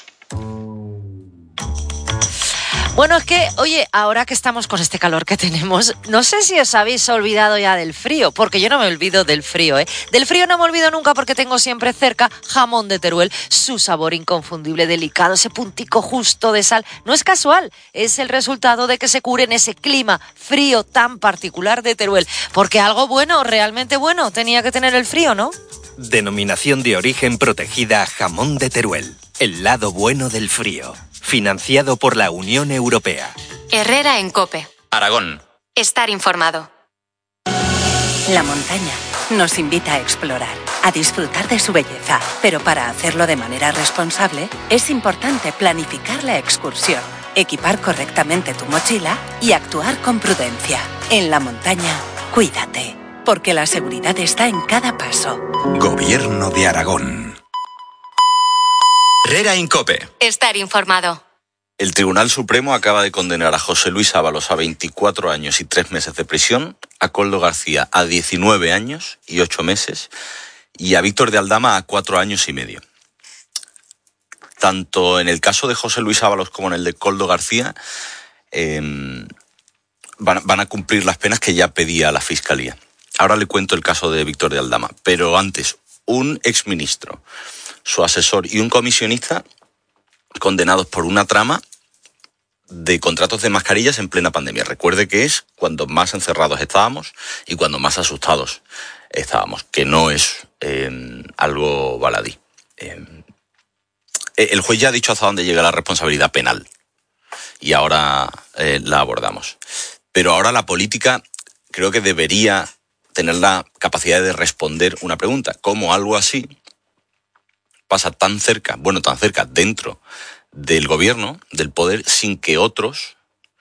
Speaker 1: Bueno, es que, oye, ahora que estamos con este calor que tenemos, no sé si os habéis olvidado ya del frío, porque yo no me olvido del frío, ¿eh? Del frío no me olvido nunca porque tengo siempre cerca jamón de Teruel, su sabor inconfundible, delicado, ese puntico justo de sal. No es casual, es el resultado de que se cure en ese clima frío tan particular de Teruel, porque algo bueno, realmente bueno, tenía que tener el frío, ¿no?
Speaker 2: Denominación de origen protegida Jamón de Teruel, el lado bueno del frío. Financiado por la Unión Europea.
Speaker 5: Herrera en COPE.
Speaker 4: Aragón.
Speaker 5: Estar informado.
Speaker 7: La montaña nos invita a explorar, a disfrutar de su belleza, pero para hacerlo de manera responsable es importante planificar la excursión, equipar correctamente tu mochila y actuar con prudencia. En la montaña, cuídate, porque la seguridad está en cada paso.
Speaker 29: Gobierno de Aragón.
Speaker 4: Herrera en COPE.
Speaker 5: Estar informado.
Speaker 3: El Tribunal Supremo acaba de condenar a José Luis Ábalos a veinticuatro años y tres meses de prisión, a Koldo García a diecinueve años y ocho meses y a Víctor de Aldama a cuatro años y medio. Tanto en el caso de José Luis Ábalos como en el de Koldo García eh, van, van a cumplir las penas que ya pedía la Fiscalía. Ahora le cuento el caso de Víctor de Aldama, pero antes, un exministro, su asesor y un comisionista condenados por una trama de contratos de mascarillas en plena pandemia. Recuerde que es cuando más encerrados estábamos y cuando más asustados estábamos, que no es eh, algo baladí. Eh, el juez ya ha dicho hasta dónde llega la responsabilidad penal y ahora eh, la abordamos. Pero ahora la política creo que debería tener la capacidad de responder una pregunta. ¿Cómo algo así pasa tan cerca, bueno, tan cerca dentro del gobierno, del poder, sin que otros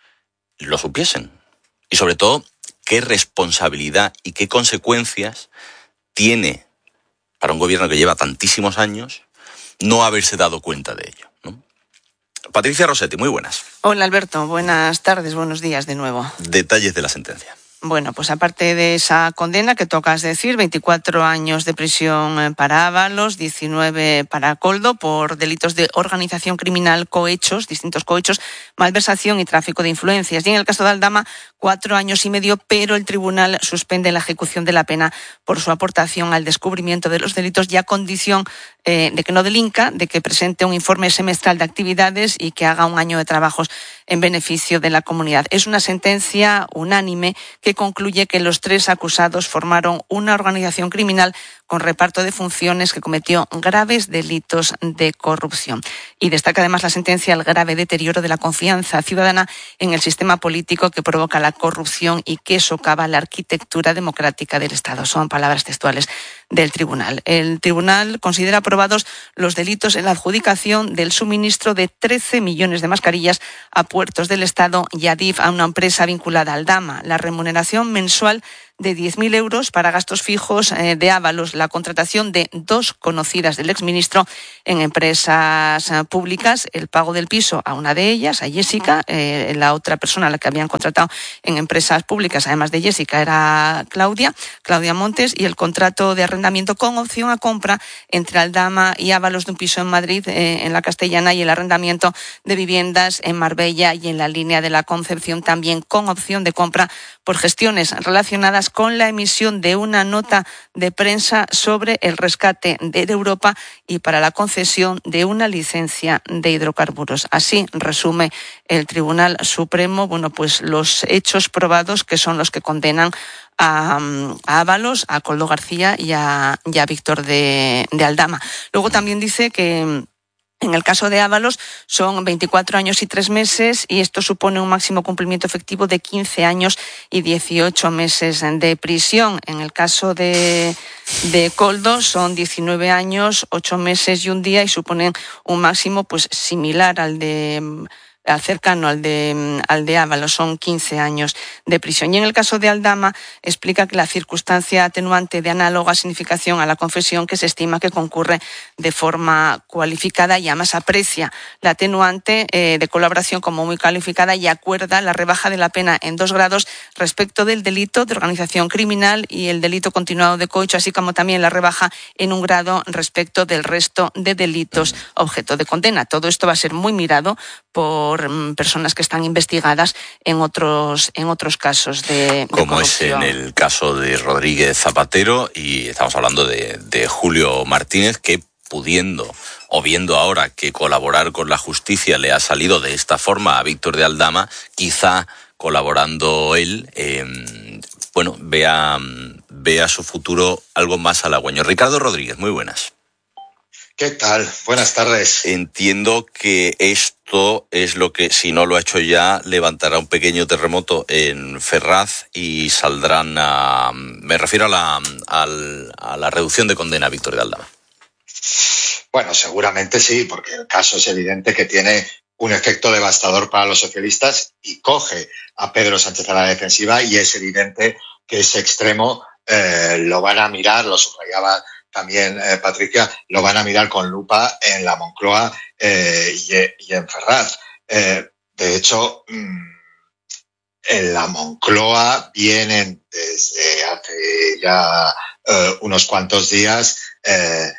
Speaker 3: lo supiesen? Y sobre todo, ¿qué responsabilidad y qué consecuencias tiene para un gobierno que lleva tantísimos años no haberse dado cuenta de ello, ¿no? Patricia Rossetti, muy buenas.
Speaker 20: Hola Alberto, buenas tardes, buenos días de nuevo.
Speaker 3: Detalles de la sentencia.
Speaker 20: Bueno, pues aparte de esa condena que tocas decir, veinticuatro años de prisión para Ábalos, diecinueve para Koldo por delitos de organización criminal, cohechos, distintos cohechos, malversación y tráfico de influencias. Y en el caso de Aldama, cuatro años y medio, pero el tribunal suspende la ejecución de la pena por su aportación al descubrimiento de los delitos y a condición eh, de que no delinca, de que presente un informe semestral de actividades y que haga un año de trabajos en beneficio de la comunidad. Es una sentencia unánime que concluye que los tres acusados formaron una organización criminal con reparto de funciones que cometió graves delitos de corrupción. Y destaca además la sentencia el grave deterioro de la confianza ciudadana en el sistema político que provoca la corrupción y que socava la arquitectura democrática del Estado. Son palabras textuales del tribunal. El tribunal considera aprobados los delitos en la adjudicación del suministro de trece millones de mascarillas a puertos del Estado y a D I F, a una empresa vinculada al Aldama, la remuneración mensual de diez mil euros para gastos fijos eh, de Ábalos, la contratación de dos conocidas del exministro en empresas eh, públicas, el pago del piso a una de ellas, a Jessica, eh, la otra persona a la que habían contratado en empresas públicas, además de Jessica, era Claudia, Claudia Montes, y el contrato de arrendamiento con opción a compra entre Aldama y Ábalos de un piso en Madrid, eh, en la Castellana, y el arrendamiento de viviendas en Marbella y en la línea de la Concepción, también con opción de compra por gestiones relacionadas con la emisión de una nota de prensa sobre el rescate de Europa y para la concesión de una licencia de hidrocarburos. Así resume el Tribunal Supremo, bueno, pues los hechos probados que son los que condenan a, a Ábalos, a Koldo García y a, y a Víctor de, de Aldama. Luego también dice que En el caso de Ábalos son veinticuatro años y tres meses y esto supone un máximo cumplimiento efectivo de quince años y dieciocho meses de prisión. En el caso de, de Koldo son diecinueve años, ocho meses y un día y suponen un máximo pues similar al de al cercano al de, al de Ábalos, son quince años de prisión. Y en el caso de Aldama explica que la circunstancia atenuante de análoga significación a la confesión que se estima que concurre de forma cualificada y además aprecia la atenuante eh, de colaboración como muy calificada y acuerda la rebaja de la pena en dos grados respecto del delito de organización criminal y el delito continuado de cohecho, así como también la rebaja en un grado respecto del resto de delitos objeto de condena. Todo esto va a ser muy mirado por personas que están investigadas en otros en otros casos de, de
Speaker 3: como
Speaker 20: corrupción.
Speaker 3: es en el caso de Rodríguez Zapatero, y estamos hablando de, de Julio Martínez, que pudiendo o viendo ahora que colaborar con la justicia le ha salido de esta forma a Víctor de Aldama, quizá colaborando él, eh, bueno, vea, vea su futuro algo más halagüeño. Ricardo Rodríguez, muy buenas.
Speaker 8: ¿Qué tal? Buenas tardes.
Speaker 3: Entiendo que esto es lo que, si no lo ha hecho ya, levantará un pequeño terremoto en Ferraz y saldrán a... Me refiero a la, a, a la reducción de condena a Víctor de Aldama.
Speaker 8: Bueno, seguramente sí, porque el caso es evidente que tiene un efecto devastador para los socialistas y coge a Pedro Sánchez a la defensiva y es evidente que ese extremo eh, lo van a mirar, lo subrayaba también eh, Patricia, lo van a mirar con lupa en la Moncloa eh, y, y en Ferraz. Eh, de hecho, mmm, en la Moncloa vienen desde hace ya eh, unos cuantos días eh,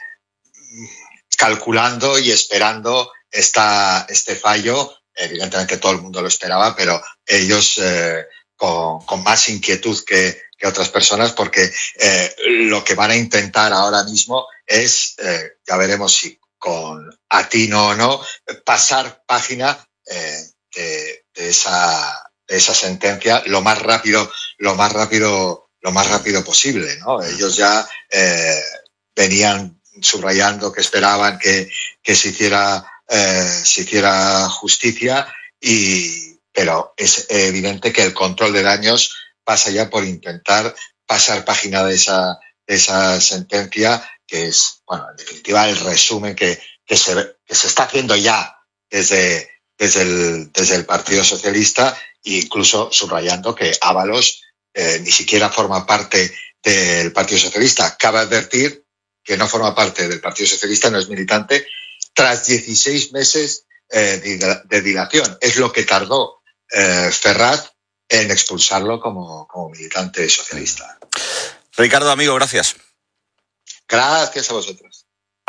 Speaker 8: calculando y esperando esta, este fallo. Evidentemente todo el mundo lo esperaba, pero ellos eh, con, con más inquietud que que otras personas, porque eh, lo que van a intentar ahora mismo es, eh, ya veremos si con atino o no, pasar página eh, de, de, esa, de esa sentencia lo más rápido, lo más rápido, lo más rápido posible, ¿no? Ellos ya eh, venían subrayando que esperaban que, que se hiciera, eh, se hiciera justicia, y, pero es evidente que el control de daños pasa ya por intentar pasar página de esa, de esa sentencia, que es, bueno, en definitiva, el resumen que, que, se, que se está haciendo ya desde, desde, el, desde el Partido Socialista, e incluso subrayando que Ábalos eh, ni siquiera forma parte del Partido Socialista. Cabe advertir que no forma parte del Partido Socialista, no es militante, tras dieciséis meses eh, de, de dilación. Es lo que tardó eh, Ferraz en expulsarlo como, como militante socialista.
Speaker 3: Ricardo, amigo, gracias.
Speaker 8: Gracias a vosotros.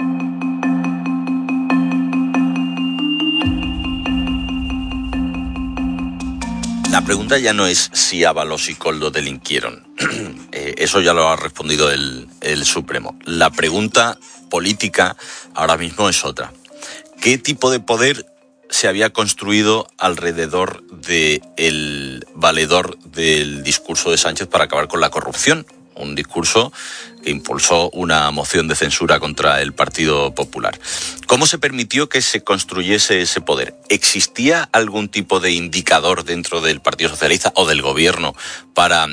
Speaker 3: La pregunta ya no es si Ábalos y Koldo delinquieron. eh, eso ya lo ha respondido el, el Supremo. La pregunta política ahora mismo es otra. ¿Qué tipo de poder se había construido alrededor del valedor del discurso de Sánchez para acabar con la corrupción? Un discurso que impulsó una moción de censura contra el Partido Popular. ¿Cómo se permitió que se construyese ese poder? ¿Existía algún tipo de indicador dentro del Partido Socialista o del gobierno para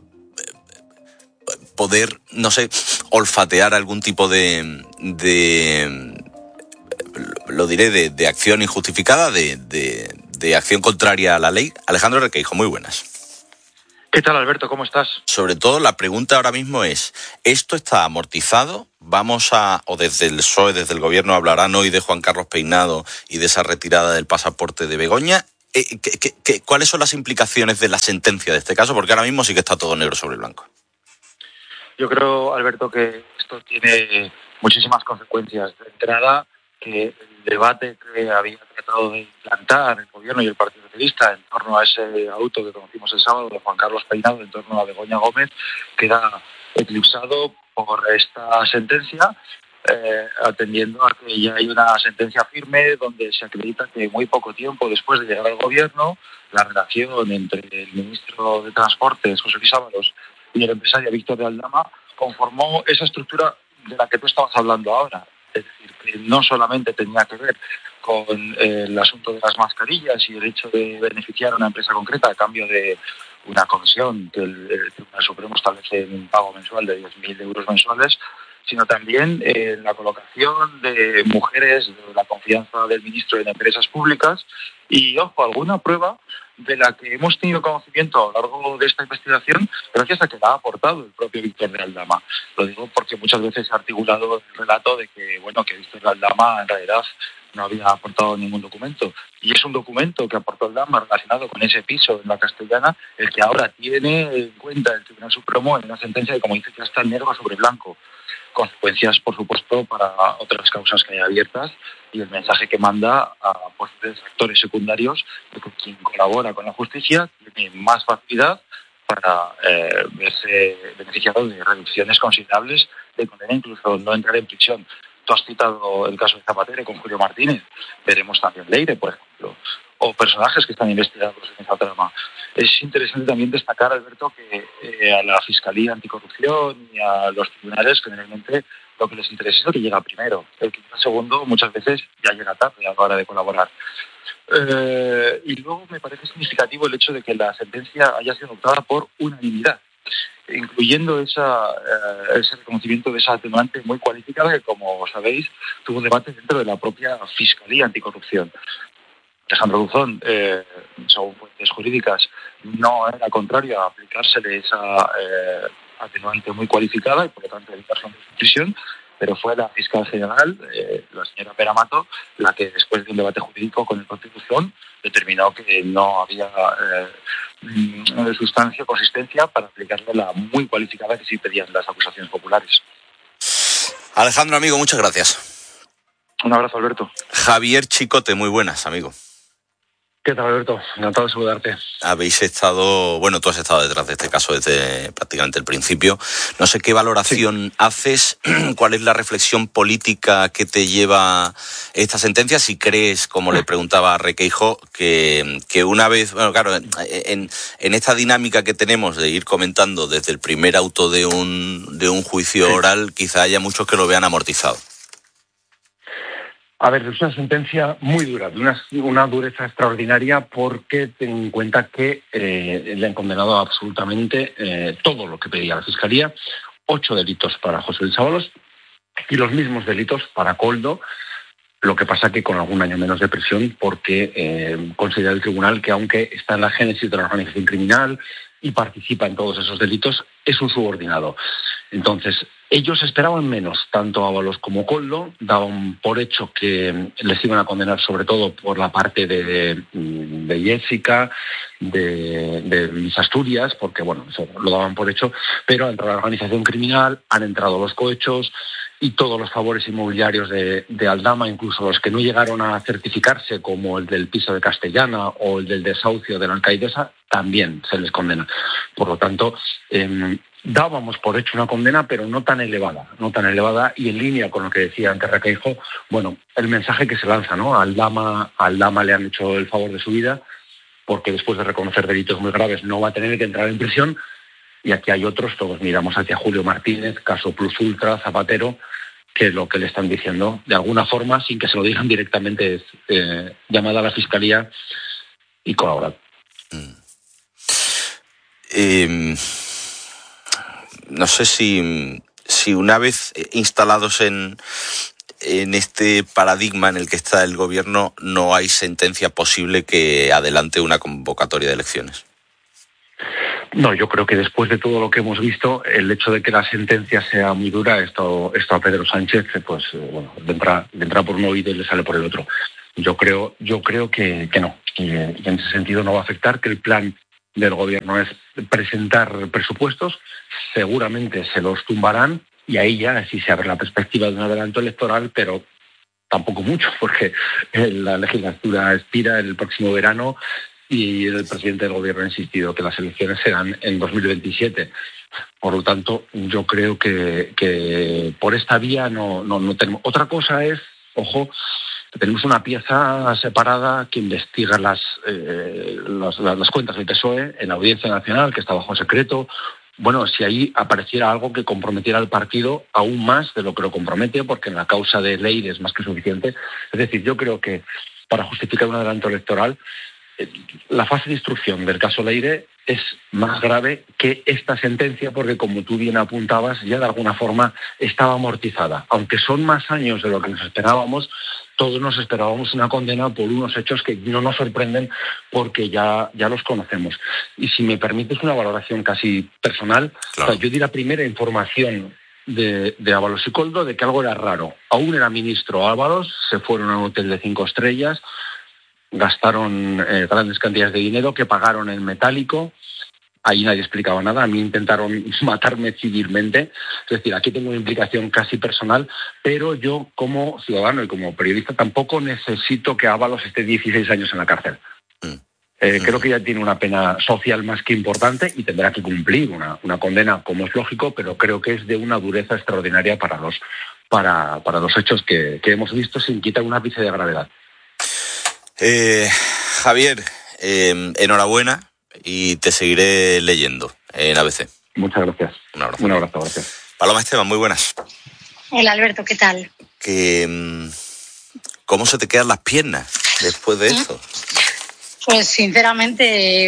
Speaker 3: poder, no sé, olfatear algún tipo de... de lo diré, de, de acción injustificada, de, de, de acción contraria a la ley? Alejandro Requeijo, muy buenas.
Speaker 9: ¿Qué tal, Alberto? ¿Cómo estás?
Speaker 3: Sobre todo, la pregunta ahora mismo es, ¿esto está amortizado? Vamos a, o desde el P S O E, desde el gobierno, hablarán hoy de Juan Carlos Peinado y de esa retirada del pasaporte de Begoña. Eh, ¿qué, qué, qué, ¿Cuáles son las implicaciones de la sentencia de este caso? Porque ahora mismo sí que está todo negro sobre blanco.
Speaker 9: Yo creo, Alberto, que esto tiene muchísimas consecuencias. De entrada, que el debate que había tratado de implantar el gobierno y el Partido Socialista en torno a ese auto que conocimos el sábado de Juan Carlos Peinado, en torno a Begoña Gómez, queda eclipsado por esta sentencia, eh, atendiendo a que ya hay una sentencia firme donde se acredita que muy poco tiempo después de llegar al gobierno, la relación entre el ministro de Transportes, José Luis Ábalos, y el empresario Víctor de Aldama conformó esa estructura de la que tú estabas hablando ahora. Es decir, que que no solamente tenía que ver con eh, el asunto de las mascarillas y el hecho de beneficiar a una empresa concreta a cambio de una comisión que el, el Tribunal Supremo establece en un pago mensual de diez mil euros mensuales, sino también eh, la colocación de mujeres de la confianza del ministro en empresas públicas y, ojo, alguna prueba de la que hemos tenido conocimiento a lo largo de esta investigación gracias a que la ha aportado el propio Víctor de Aldama. Lo digo porque muchas veces se ha articulado el relato de que, bueno, que Víctor de Aldama en realidad no había aportado ningún documento. Y es un documento que aportó Aldama relacionado con ese piso en la Castellana, el que ahora tiene en cuenta el Tribunal Supremo en una sentencia que, como dice, ya está negro sobre blanco. Consecuencias, por supuesto, para otras causas que hay abiertas y el mensaje que manda a posibles actores secundarios de que quien colabora con la justicia tiene más facilidad para eh, verse beneficiado de reducciones considerables de condena, incluso no entrar en prisión. Tú has citado el caso de Zapatero con Julio Martínez, veremos también Leire, por ejemplo, o personajes que están investigados en esa trama. Es interesante también destacar, Alberto, que eh, a la Fiscalía Anticorrupción y a los tribunales generalmente lo que les interesa es lo que llega primero. El que llega segundo muchas veces ya llega tarde a la hora de colaborar. Eh, y luego me parece significativo el hecho de que la sentencia haya sido adoptada por unanimidad, incluyendo esa, eh, ese reconocimiento de esa atenuante muy cualificada que, como sabéis, tuvo un debate dentro de la propia Fiscalía Anticorrupción. Alejandro Luzón, eh, según fuentes jurídicas, no era contrario a aplicársele esa eh, atenuante muy cualificada y, por lo tanto, evitarse una prisión, pero fue la fiscal general, eh, la señora Pera Mato, la que, después de un debate jurídico con el propio Luzón, determinó que no había eh, sustancia o consistencia para aplicarle la muy cualificada que sí pedían las acusaciones populares.
Speaker 3: Alejandro, amigo, muchas gracias.
Speaker 9: Un abrazo, Alberto.
Speaker 3: Javier Chicote, muy buenas, amigo.
Speaker 10: ¿Qué tal, Alberto? Encantado de saludarte.
Speaker 3: Habéis estado, bueno, tú has estado detrás de este caso desde prácticamente el principio. No sé qué valoración sí. haces, cuál es la reflexión política que te lleva esta sentencia, si crees, como le preguntaba a Requeijo, que, que una vez, bueno, claro, en, en esta dinámica que tenemos de ir comentando desde el primer auto de un, de un juicio sí. oral, quizá haya muchos que lo vean amortizado.
Speaker 10: A ver, es una sentencia muy dura, de una, una dureza extraordinaria, porque ten en cuenta que eh, le han condenado absolutamente eh, todo lo que pedía la Fiscalía, ocho delitos para José Luis Ábalos y los mismos delitos para Koldo, lo que pasa que con algún año menos de prisión, porque eh, considera el tribunal que, aunque está en la génesis de la organización criminal y participa en todos esos delitos, es un subordinado. Entonces, ellos esperaban menos, tanto Ábalos como Koldo, daban por hecho que les iban a condenar sobre todo por la parte de, de Jessica, de, de Miss Asturias, porque bueno, eso lo daban por hecho, pero ha entrado la organización criminal, han entrado los cohechos y todos los favores inmobiliarios de, de Aldama, incluso los que no llegaron a certificarse, como el del piso de Castellana o el del desahucio de la alcaidesa, también se les condena. Por lo tanto, eh, dábamos por hecho una condena, pero no tan elevada, no tan elevada, y en línea con lo que decía antes Requeijo, bueno, el mensaje que se lanza, ¿no? A Aldama, a Aldama le han hecho el favor de su vida, porque después de reconocer delitos muy graves no va a tener que entrar en prisión, y aquí hay otros, todos miramos hacia Julio Martínez, caso Plus Ultra, Zapatero, que lo que le están diciendo, de alguna forma, sin que se lo digan directamente, es eh, llamada a la Fiscalía y colaborar.
Speaker 3: Mm. Eh... No sé si, si una vez instalados en, en este paradigma en el que está el gobierno, no hay sentencia posible que adelante una convocatoria de elecciones.
Speaker 10: No, yo creo que después de todo lo que hemos visto, el hecho de que la sentencia sea muy dura, esto, esto a Pedro Sánchez, pues bueno, vendrá, vendrá por un oído y le sale por el otro. Yo creo, yo creo que, que no, y en ese sentido no va a afectar, que el plan del gobierno es presentar presupuestos, seguramente se los tumbarán y ahí ya sí se abre la perspectiva de un adelanto electoral, pero tampoco mucho, porque la legislatura expira el próximo verano y el presidente del gobierno ha insistido que las elecciones serán en dos mil veintisiete. Por lo tanto, yo creo que, que por esta vía no, no, no tenemos. Otra cosa es, ojo, tenemos una pieza separada que investiga las, eh, las, las cuentas del P S O E en la Audiencia Nacional, que está bajo secreto, bueno, si ahí apareciera algo que comprometiera al partido aún más de lo que lo compromete, porque en la causa de Leire es más que suficiente. Es decir, yo creo que para justificar un adelanto electoral, la fase de instrucción del caso Leire es más grave que esta sentencia porque, como tú bien apuntabas, ya de alguna forma estaba amortizada. Aunque son más años de lo que nos esperábamos, todos nos esperábamos una condena por unos hechos que no nos sorprenden porque ya, ya los conocemos. Y si me permites una valoración casi personal, claro. O sea, yo di la primera información de, de Ábalos y Koldo de que algo era raro. Aún era ministro Ábalos, se fueron a un hotel de cinco estrellas, gastaron eh, grandes cantidades de dinero que pagaron en metálico. Ahí nadie explicaba nada. A mí intentaron matarme civilmente. Es decir, aquí tengo una implicación casi personal, pero yo como ciudadano y como periodista tampoco necesito que Ábalos esté dieciséis años en la cárcel. Mm. Eh, mm. Creo que ya tiene una pena social más que importante y tendrá que cumplir una, una condena, como es lógico, pero creo que es de una dureza extraordinaria para los, para, para los hechos que, que hemos visto, sin quitar un ápice de gravedad.
Speaker 3: Eh, Javier, eh, enhorabuena y te seguiré leyendo en A B C.
Speaker 10: Muchas gracias.
Speaker 3: Un abrazo.
Speaker 10: Un abrazo, gracias.
Speaker 3: Paloma Esteban, muy buenas.
Speaker 27: Hola Alberto, ¿qué tal?
Speaker 3: Que, ¿Cómo se te quedan las piernas después de esto?
Speaker 27: Pues sinceramente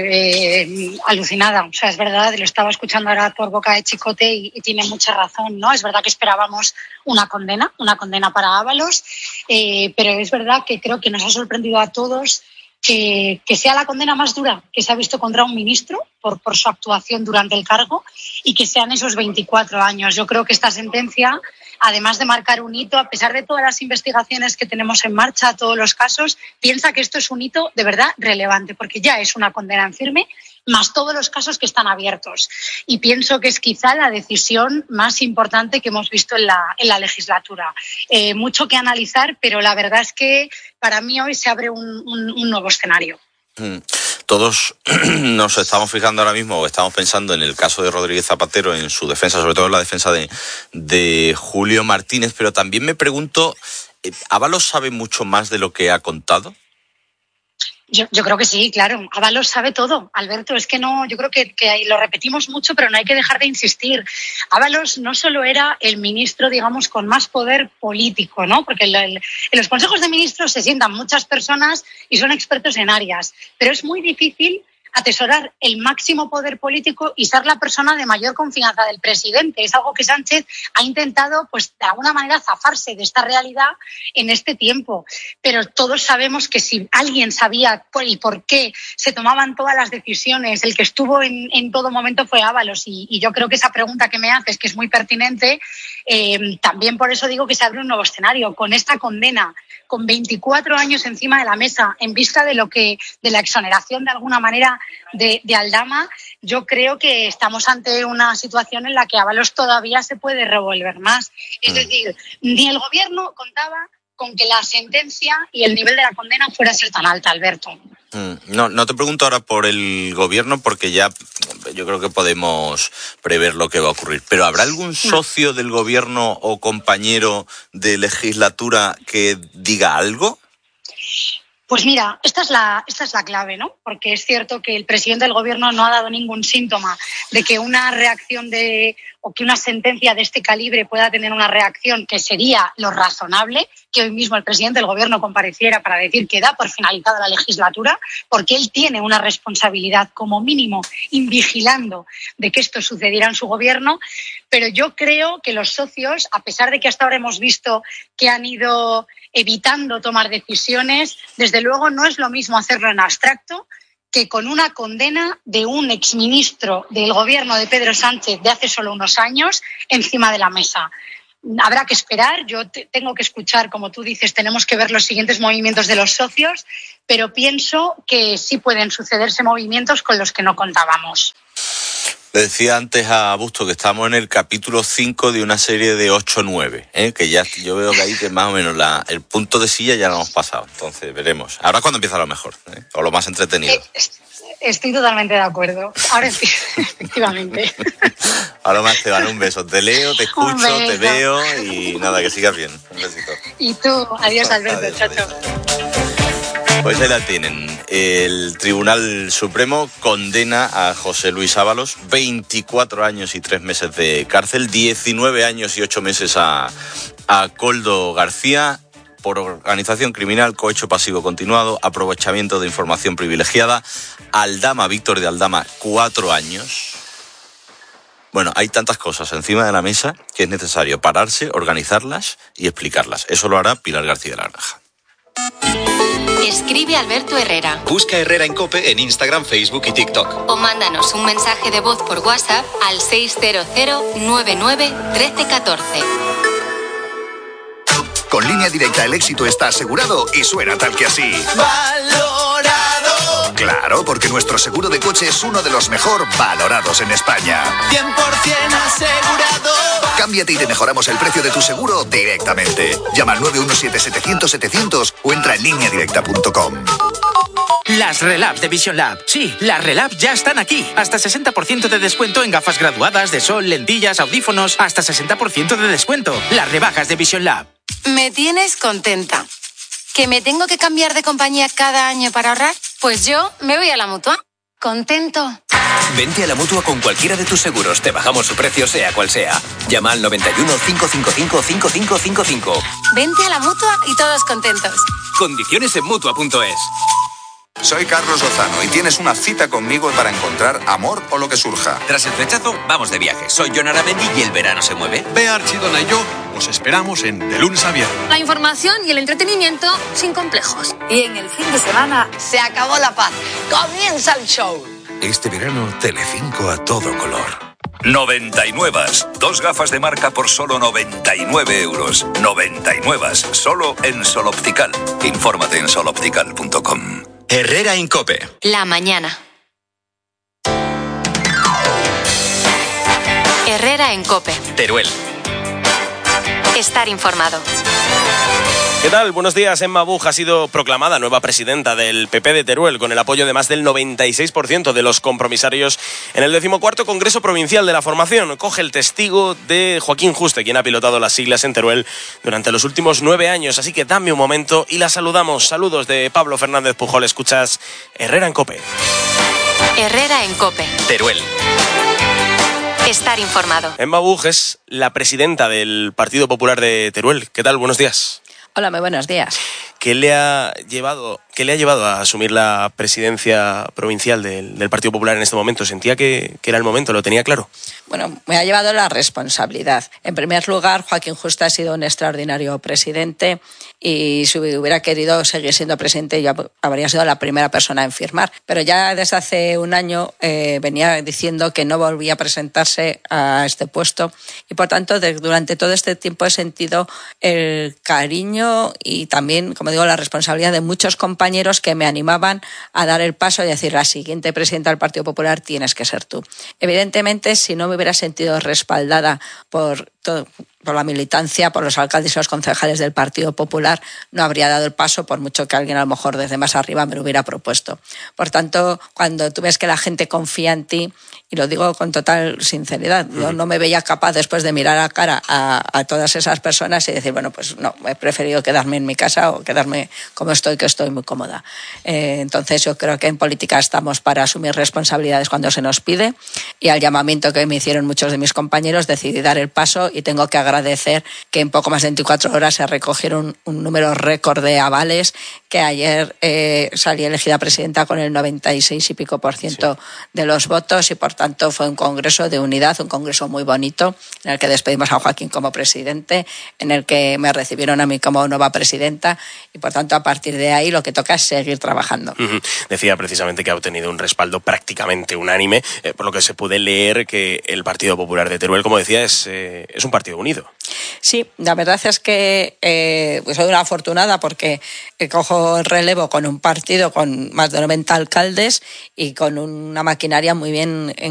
Speaker 27: eh, alucinada. O sea, es verdad, lo estaba escuchando ahora por boca de Chicote y, y tiene mucha razón, ¿no? Es verdad que esperábamos una condena, una condena para Ábalos, eh, pero es verdad que creo que nos ha sorprendido a todos que, que sea la condena más dura que se ha visto contra un ministro por, por su actuación durante el cargo y que sean esos veinticuatro años. Yo creo que esta sentencia, además de marcar un hito, a pesar de todas las investigaciones que tenemos en marcha, todos los casos, piensa que esto es un hito de verdad relevante, porque ya es una condena en firme, más todos los casos que están abiertos. Y pienso que es quizá la decisión más importante que hemos visto en la, en la legislatura. Eh, mucho que analizar, pero la verdad es que para mí hoy se abre un, un, un nuevo escenario.
Speaker 3: Mm. Todos nos estamos fijando ahora mismo, o estamos pensando en el caso de Rodríguez Zapatero, en su defensa, sobre todo en la defensa de, de Julio Martínez, pero también me pregunto, ¿Ábalos sabe mucho más de lo que ha contado?
Speaker 27: Yo, yo creo que sí, claro. Ábalos sabe todo, Alberto. Es que no, yo creo que, que lo repetimos mucho, pero no hay que dejar de insistir. Ábalos no solo era el ministro, digamos, con más poder político, ¿no? Porque el, el, en los consejos de ministros se sientan muchas personas y son expertos en áreas, pero es muy difícil atesorar el máximo poder político y ser la persona de mayor confianza del presidente. Es algo que Sánchez ha intentado, pues, de alguna manera zafarse de esta realidad en este tiempo. Pero todos sabemos que si alguien sabía por y por qué se tomaban todas las decisiones, el que estuvo en, en todo momento fue Ábalos. Y, y yo creo que esa pregunta que me haces, que es muy pertinente, eh, también por eso digo que se abre un nuevo escenario. Con esta condena, con veinticuatro años encima de la mesa, en vista de lo que de la exoneración de alguna manera de, de Aldama, yo creo que estamos ante una situación en la que Ábalos todavía se puede revolver más. Es decir, ni el gobierno contaba con que la sentencia y el nivel de la condena fuera a ser tan alta, Alberto.
Speaker 3: No, no te pregunto ahora por el gobierno porque ya yo creo que podemos prever lo que va a ocurrir. Pero ¿habrá algún socio del gobierno o compañero de legislatura que diga algo?
Speaker 27: Pues mira, esta es la, esta es la clave, ¿no? Porque es cierto que el presidente del gobierno no ha dado ningún síntoma de que una reacción de o que una sentencia de este calibre pueda tener una reacción que sería lo razonable, que hoy mismo el presidente del gobierno compareciera para decir que da por finalizada la legislatura, porque él tiene una responsabilidad como mínimo invigilando de que esto sucediera en su gobierno. Pero yo creo que los socios, a pesar de que hasta ahora hemos visto que han ido evitando tomar decisiones, desde luego no es lo mismo hacerlo en abstracto que con una condena de un exministro del gobierno de Pedro Sánchez de hace solo unos años encima de la mesa. Habrá que esperar, yo te, tengo que escuchar, como tú dices, tenemos que ver los siguientes movimientos de los socios, pero pienso que sí pueden sucederse movimientos con los que no contábamos.
Speaker 3: Le decía antes a Busto que estamos en el capítulo cinco de una serie de ocho nueve, ¿eh? Que ya yo veo que ahí que más o menos la, el punto de silla ya lo hemos pasado. Entonces veremos. Ahora es cuando empieza lo mejor, ¿eh? O lo más entretenido.
Speaker 27: Estoy totalmente de acuerdo. Ahora sí, efectivamente.
Speaker 3: Ahora más te van un beso. Te leo, te escucho, te veo y nada, que sigas bien. Un besito.
Speaker 27: Y tú, adiós Alberto, adiós, chao, chao.
Speaker 3: Pues ahí la tienen. El Tribunal Supremo condena a José Luis Ábalos veinticuatro años y tres meses de cárcel, diecinueve años y ocho meses a, a Koldo García por organización criminal, cohecho pasivo continuado, aprovechamiento de información privilegiada. Aldama, Víctor de Aldama, cuatro años. Bueno, hay tantas cosas encima de la mesa que es necesario pararse, organizarlas y explicarlas. Eso lo hará Pilar García de la Granja.
Speaker 5: Escribe Alberto Herrera.
Speaker 4: Busca Herrera en COPE en Instagram, Facebook y TikTok.
Speaker 5: O mándanos un mensaje de voz por WhatsApp al seis cero cero nueve nueve uno tres uno cuatro.
Speaker 23: Con Línea Directa el éxito está asegurado y suena tal que así.
Speaker 28: ¡Valorado!
Speaker 23: Claro, porque nuestro seguro de coche es uno de los mejor valorados en España.
Speaker 28: cien por ciento asegurado.
Speaker 23: Cámbiate y te mejoramos el precio de tu seguro directamente. Llama al nueve uno siete setecientos setecientos o entra en línea directa punto com.
Speaker 11: Las Relab de Vision Lab. Sí, las Relab ya están aquí. Hasta sesenta por ciento de descuento en gafas graduadas, de sol, lentillas, audífonos. Hasta sesenta por ciento de descuento. Las rebajas de Vision Lab.
Speaker 28: Me tienes contenta. ¿Que me tengo que cambiar de compañía cada año para ahorrar? Pues yo me voy a la Mutua. Contento.
Speaker 25: Vente a la Mutua con cualquiera de tus seguros. Te bajamos su precio sea cual sea. Llama al noventa y uno, cinco cinco cinco, cinco cinco cinco cinco.
Speaker 28: Vente a la Mutua y todos contentos.
Speaker 25: Condiciones en Mutua punto es.
Speaker 24: Soy Carlos Lozano y tienes una cita conmigo para encontrar amor o lo que surja.
Speaker 25: Tras el flechazo, vamos de viaje. Soy John Aramendi y el verano se mueve.
Speaker 26: Bea Archidona y yo os esperamos en De Lunes a Viernes.
Speaker 28: La información y el entretenimiento sin complejos. Y en el fin de semana se acabó la paz. Comienza el show.
Speaker 29: Este verano, Telecinco a todo color. noventa y nueve. Dos gafas de marca por solo noventa y nueve euros. noventa y nueve. Solo en Sol Optical. Infórmate en sol optical punto com.
Speaker 4: Herrera en COPE.
Speaker 5: La mañana. Herrera en COPE.
Speaker 25: Teruel.
Speaker 5: Estar informado.
Speaker 12: ¿Qué tal? Buenos días. Emma Buj ha sido proclamada nueva presidenta del P P de Teruel con el apoyo de más del noventa y seis por ciento de los compromisarios en el decimocuarto Congreso Provincial de la Formación. Coge el testigo de Joaquín Juste, quien ha pilotado las siglas en Teruel durante los últimos nueve años. Así que dame un momento y la saludamos. Saludos de Pablo Fernández Pujol. Escuchas Herrera en COPE.
Speaker 5: Herrera en COPE.
Speaker 25: Teruel.
Speaker 5: Estar informado.
Speaker 12: Emma Buj es la presidenta del Partido Popular de Teruel. ¿Qué tal? Buenos días.
Speaker 13: Hola, muy buenos días.
Speaker 12: ¿Qué le ha llevado, qué le ha llevado a asumir la presidencia provincial del, del Partido Popular en este momento? ¿Sentía que, que era el momento? ¿Lo tenía claro?
Speaker 13: Bueno, me ha llevado la responsabilidad. En primer lugar, Joaquín Juste ha sido un extraordinario presidente y si hubiera querido seguir siendo presidente yo habría sido la primera persona en firmar. Pero ya desde hace un año eh, venía diciendo que no volvía a presentarse a este puesto y por tanto de, durante todo este tiempo he sentido el cariño y también, como digo, la responsabilidad de muchos compañeros que me animaban a dar el paso y decir la siguiente presidenta del Partido Popular tienes que ser tú. Evidentemente, si no me hubiera sentido respaldada por todo, por la militancia, por los alcaldes y los concejales del Partido Popular, no habría dado el paso, por mucho que alguien a lo mejor desde más arriba me lo hubiera propuesto. Por tanto, cuando tú ves que la gente confía en ti, y lo digo con total sinceridad, yo no me veía capaz después de mirar a cara a, a todas esas personas y decir, bueno, pues no, he preferido quedarme en mi casa o quedarme como estoy, que estoy muy cómoda. Eh, entonces yo creo que en política estamos para asumir responsabilidades cuando se nos pide y al llamamiento que me hicieron muchos de mis compañeros decidí dar el paso y tengo que agradecer que en poco más de veinticuatro horas se recogieron un número récord de avales, que ayer eh, salí elegida presidenta con el noventa y seis y pico por ciento sí. de los votos y por tanto fue un congreso de unidad, un congreso muy bonito en el que despedimos a Joaquín como presidente, en el que me recibieron a mí como nueva presidenta y por tanto a partir de ahí lo que toca es seguir trabajando.
Speaker 12: Uh-huh. Decía precisamente que ha obtenido un respaldo prácticamente unánime, eh, por lo que se puede leer que el Partido Popular de Teruel, como decía, es, eh, es un partido unido.
Speaker 13: Sí, la verdad es que eh, pues soy una afortunada porque cojo el relevo con un partido con más de noventa alcaldes y con una maquinaria muy bien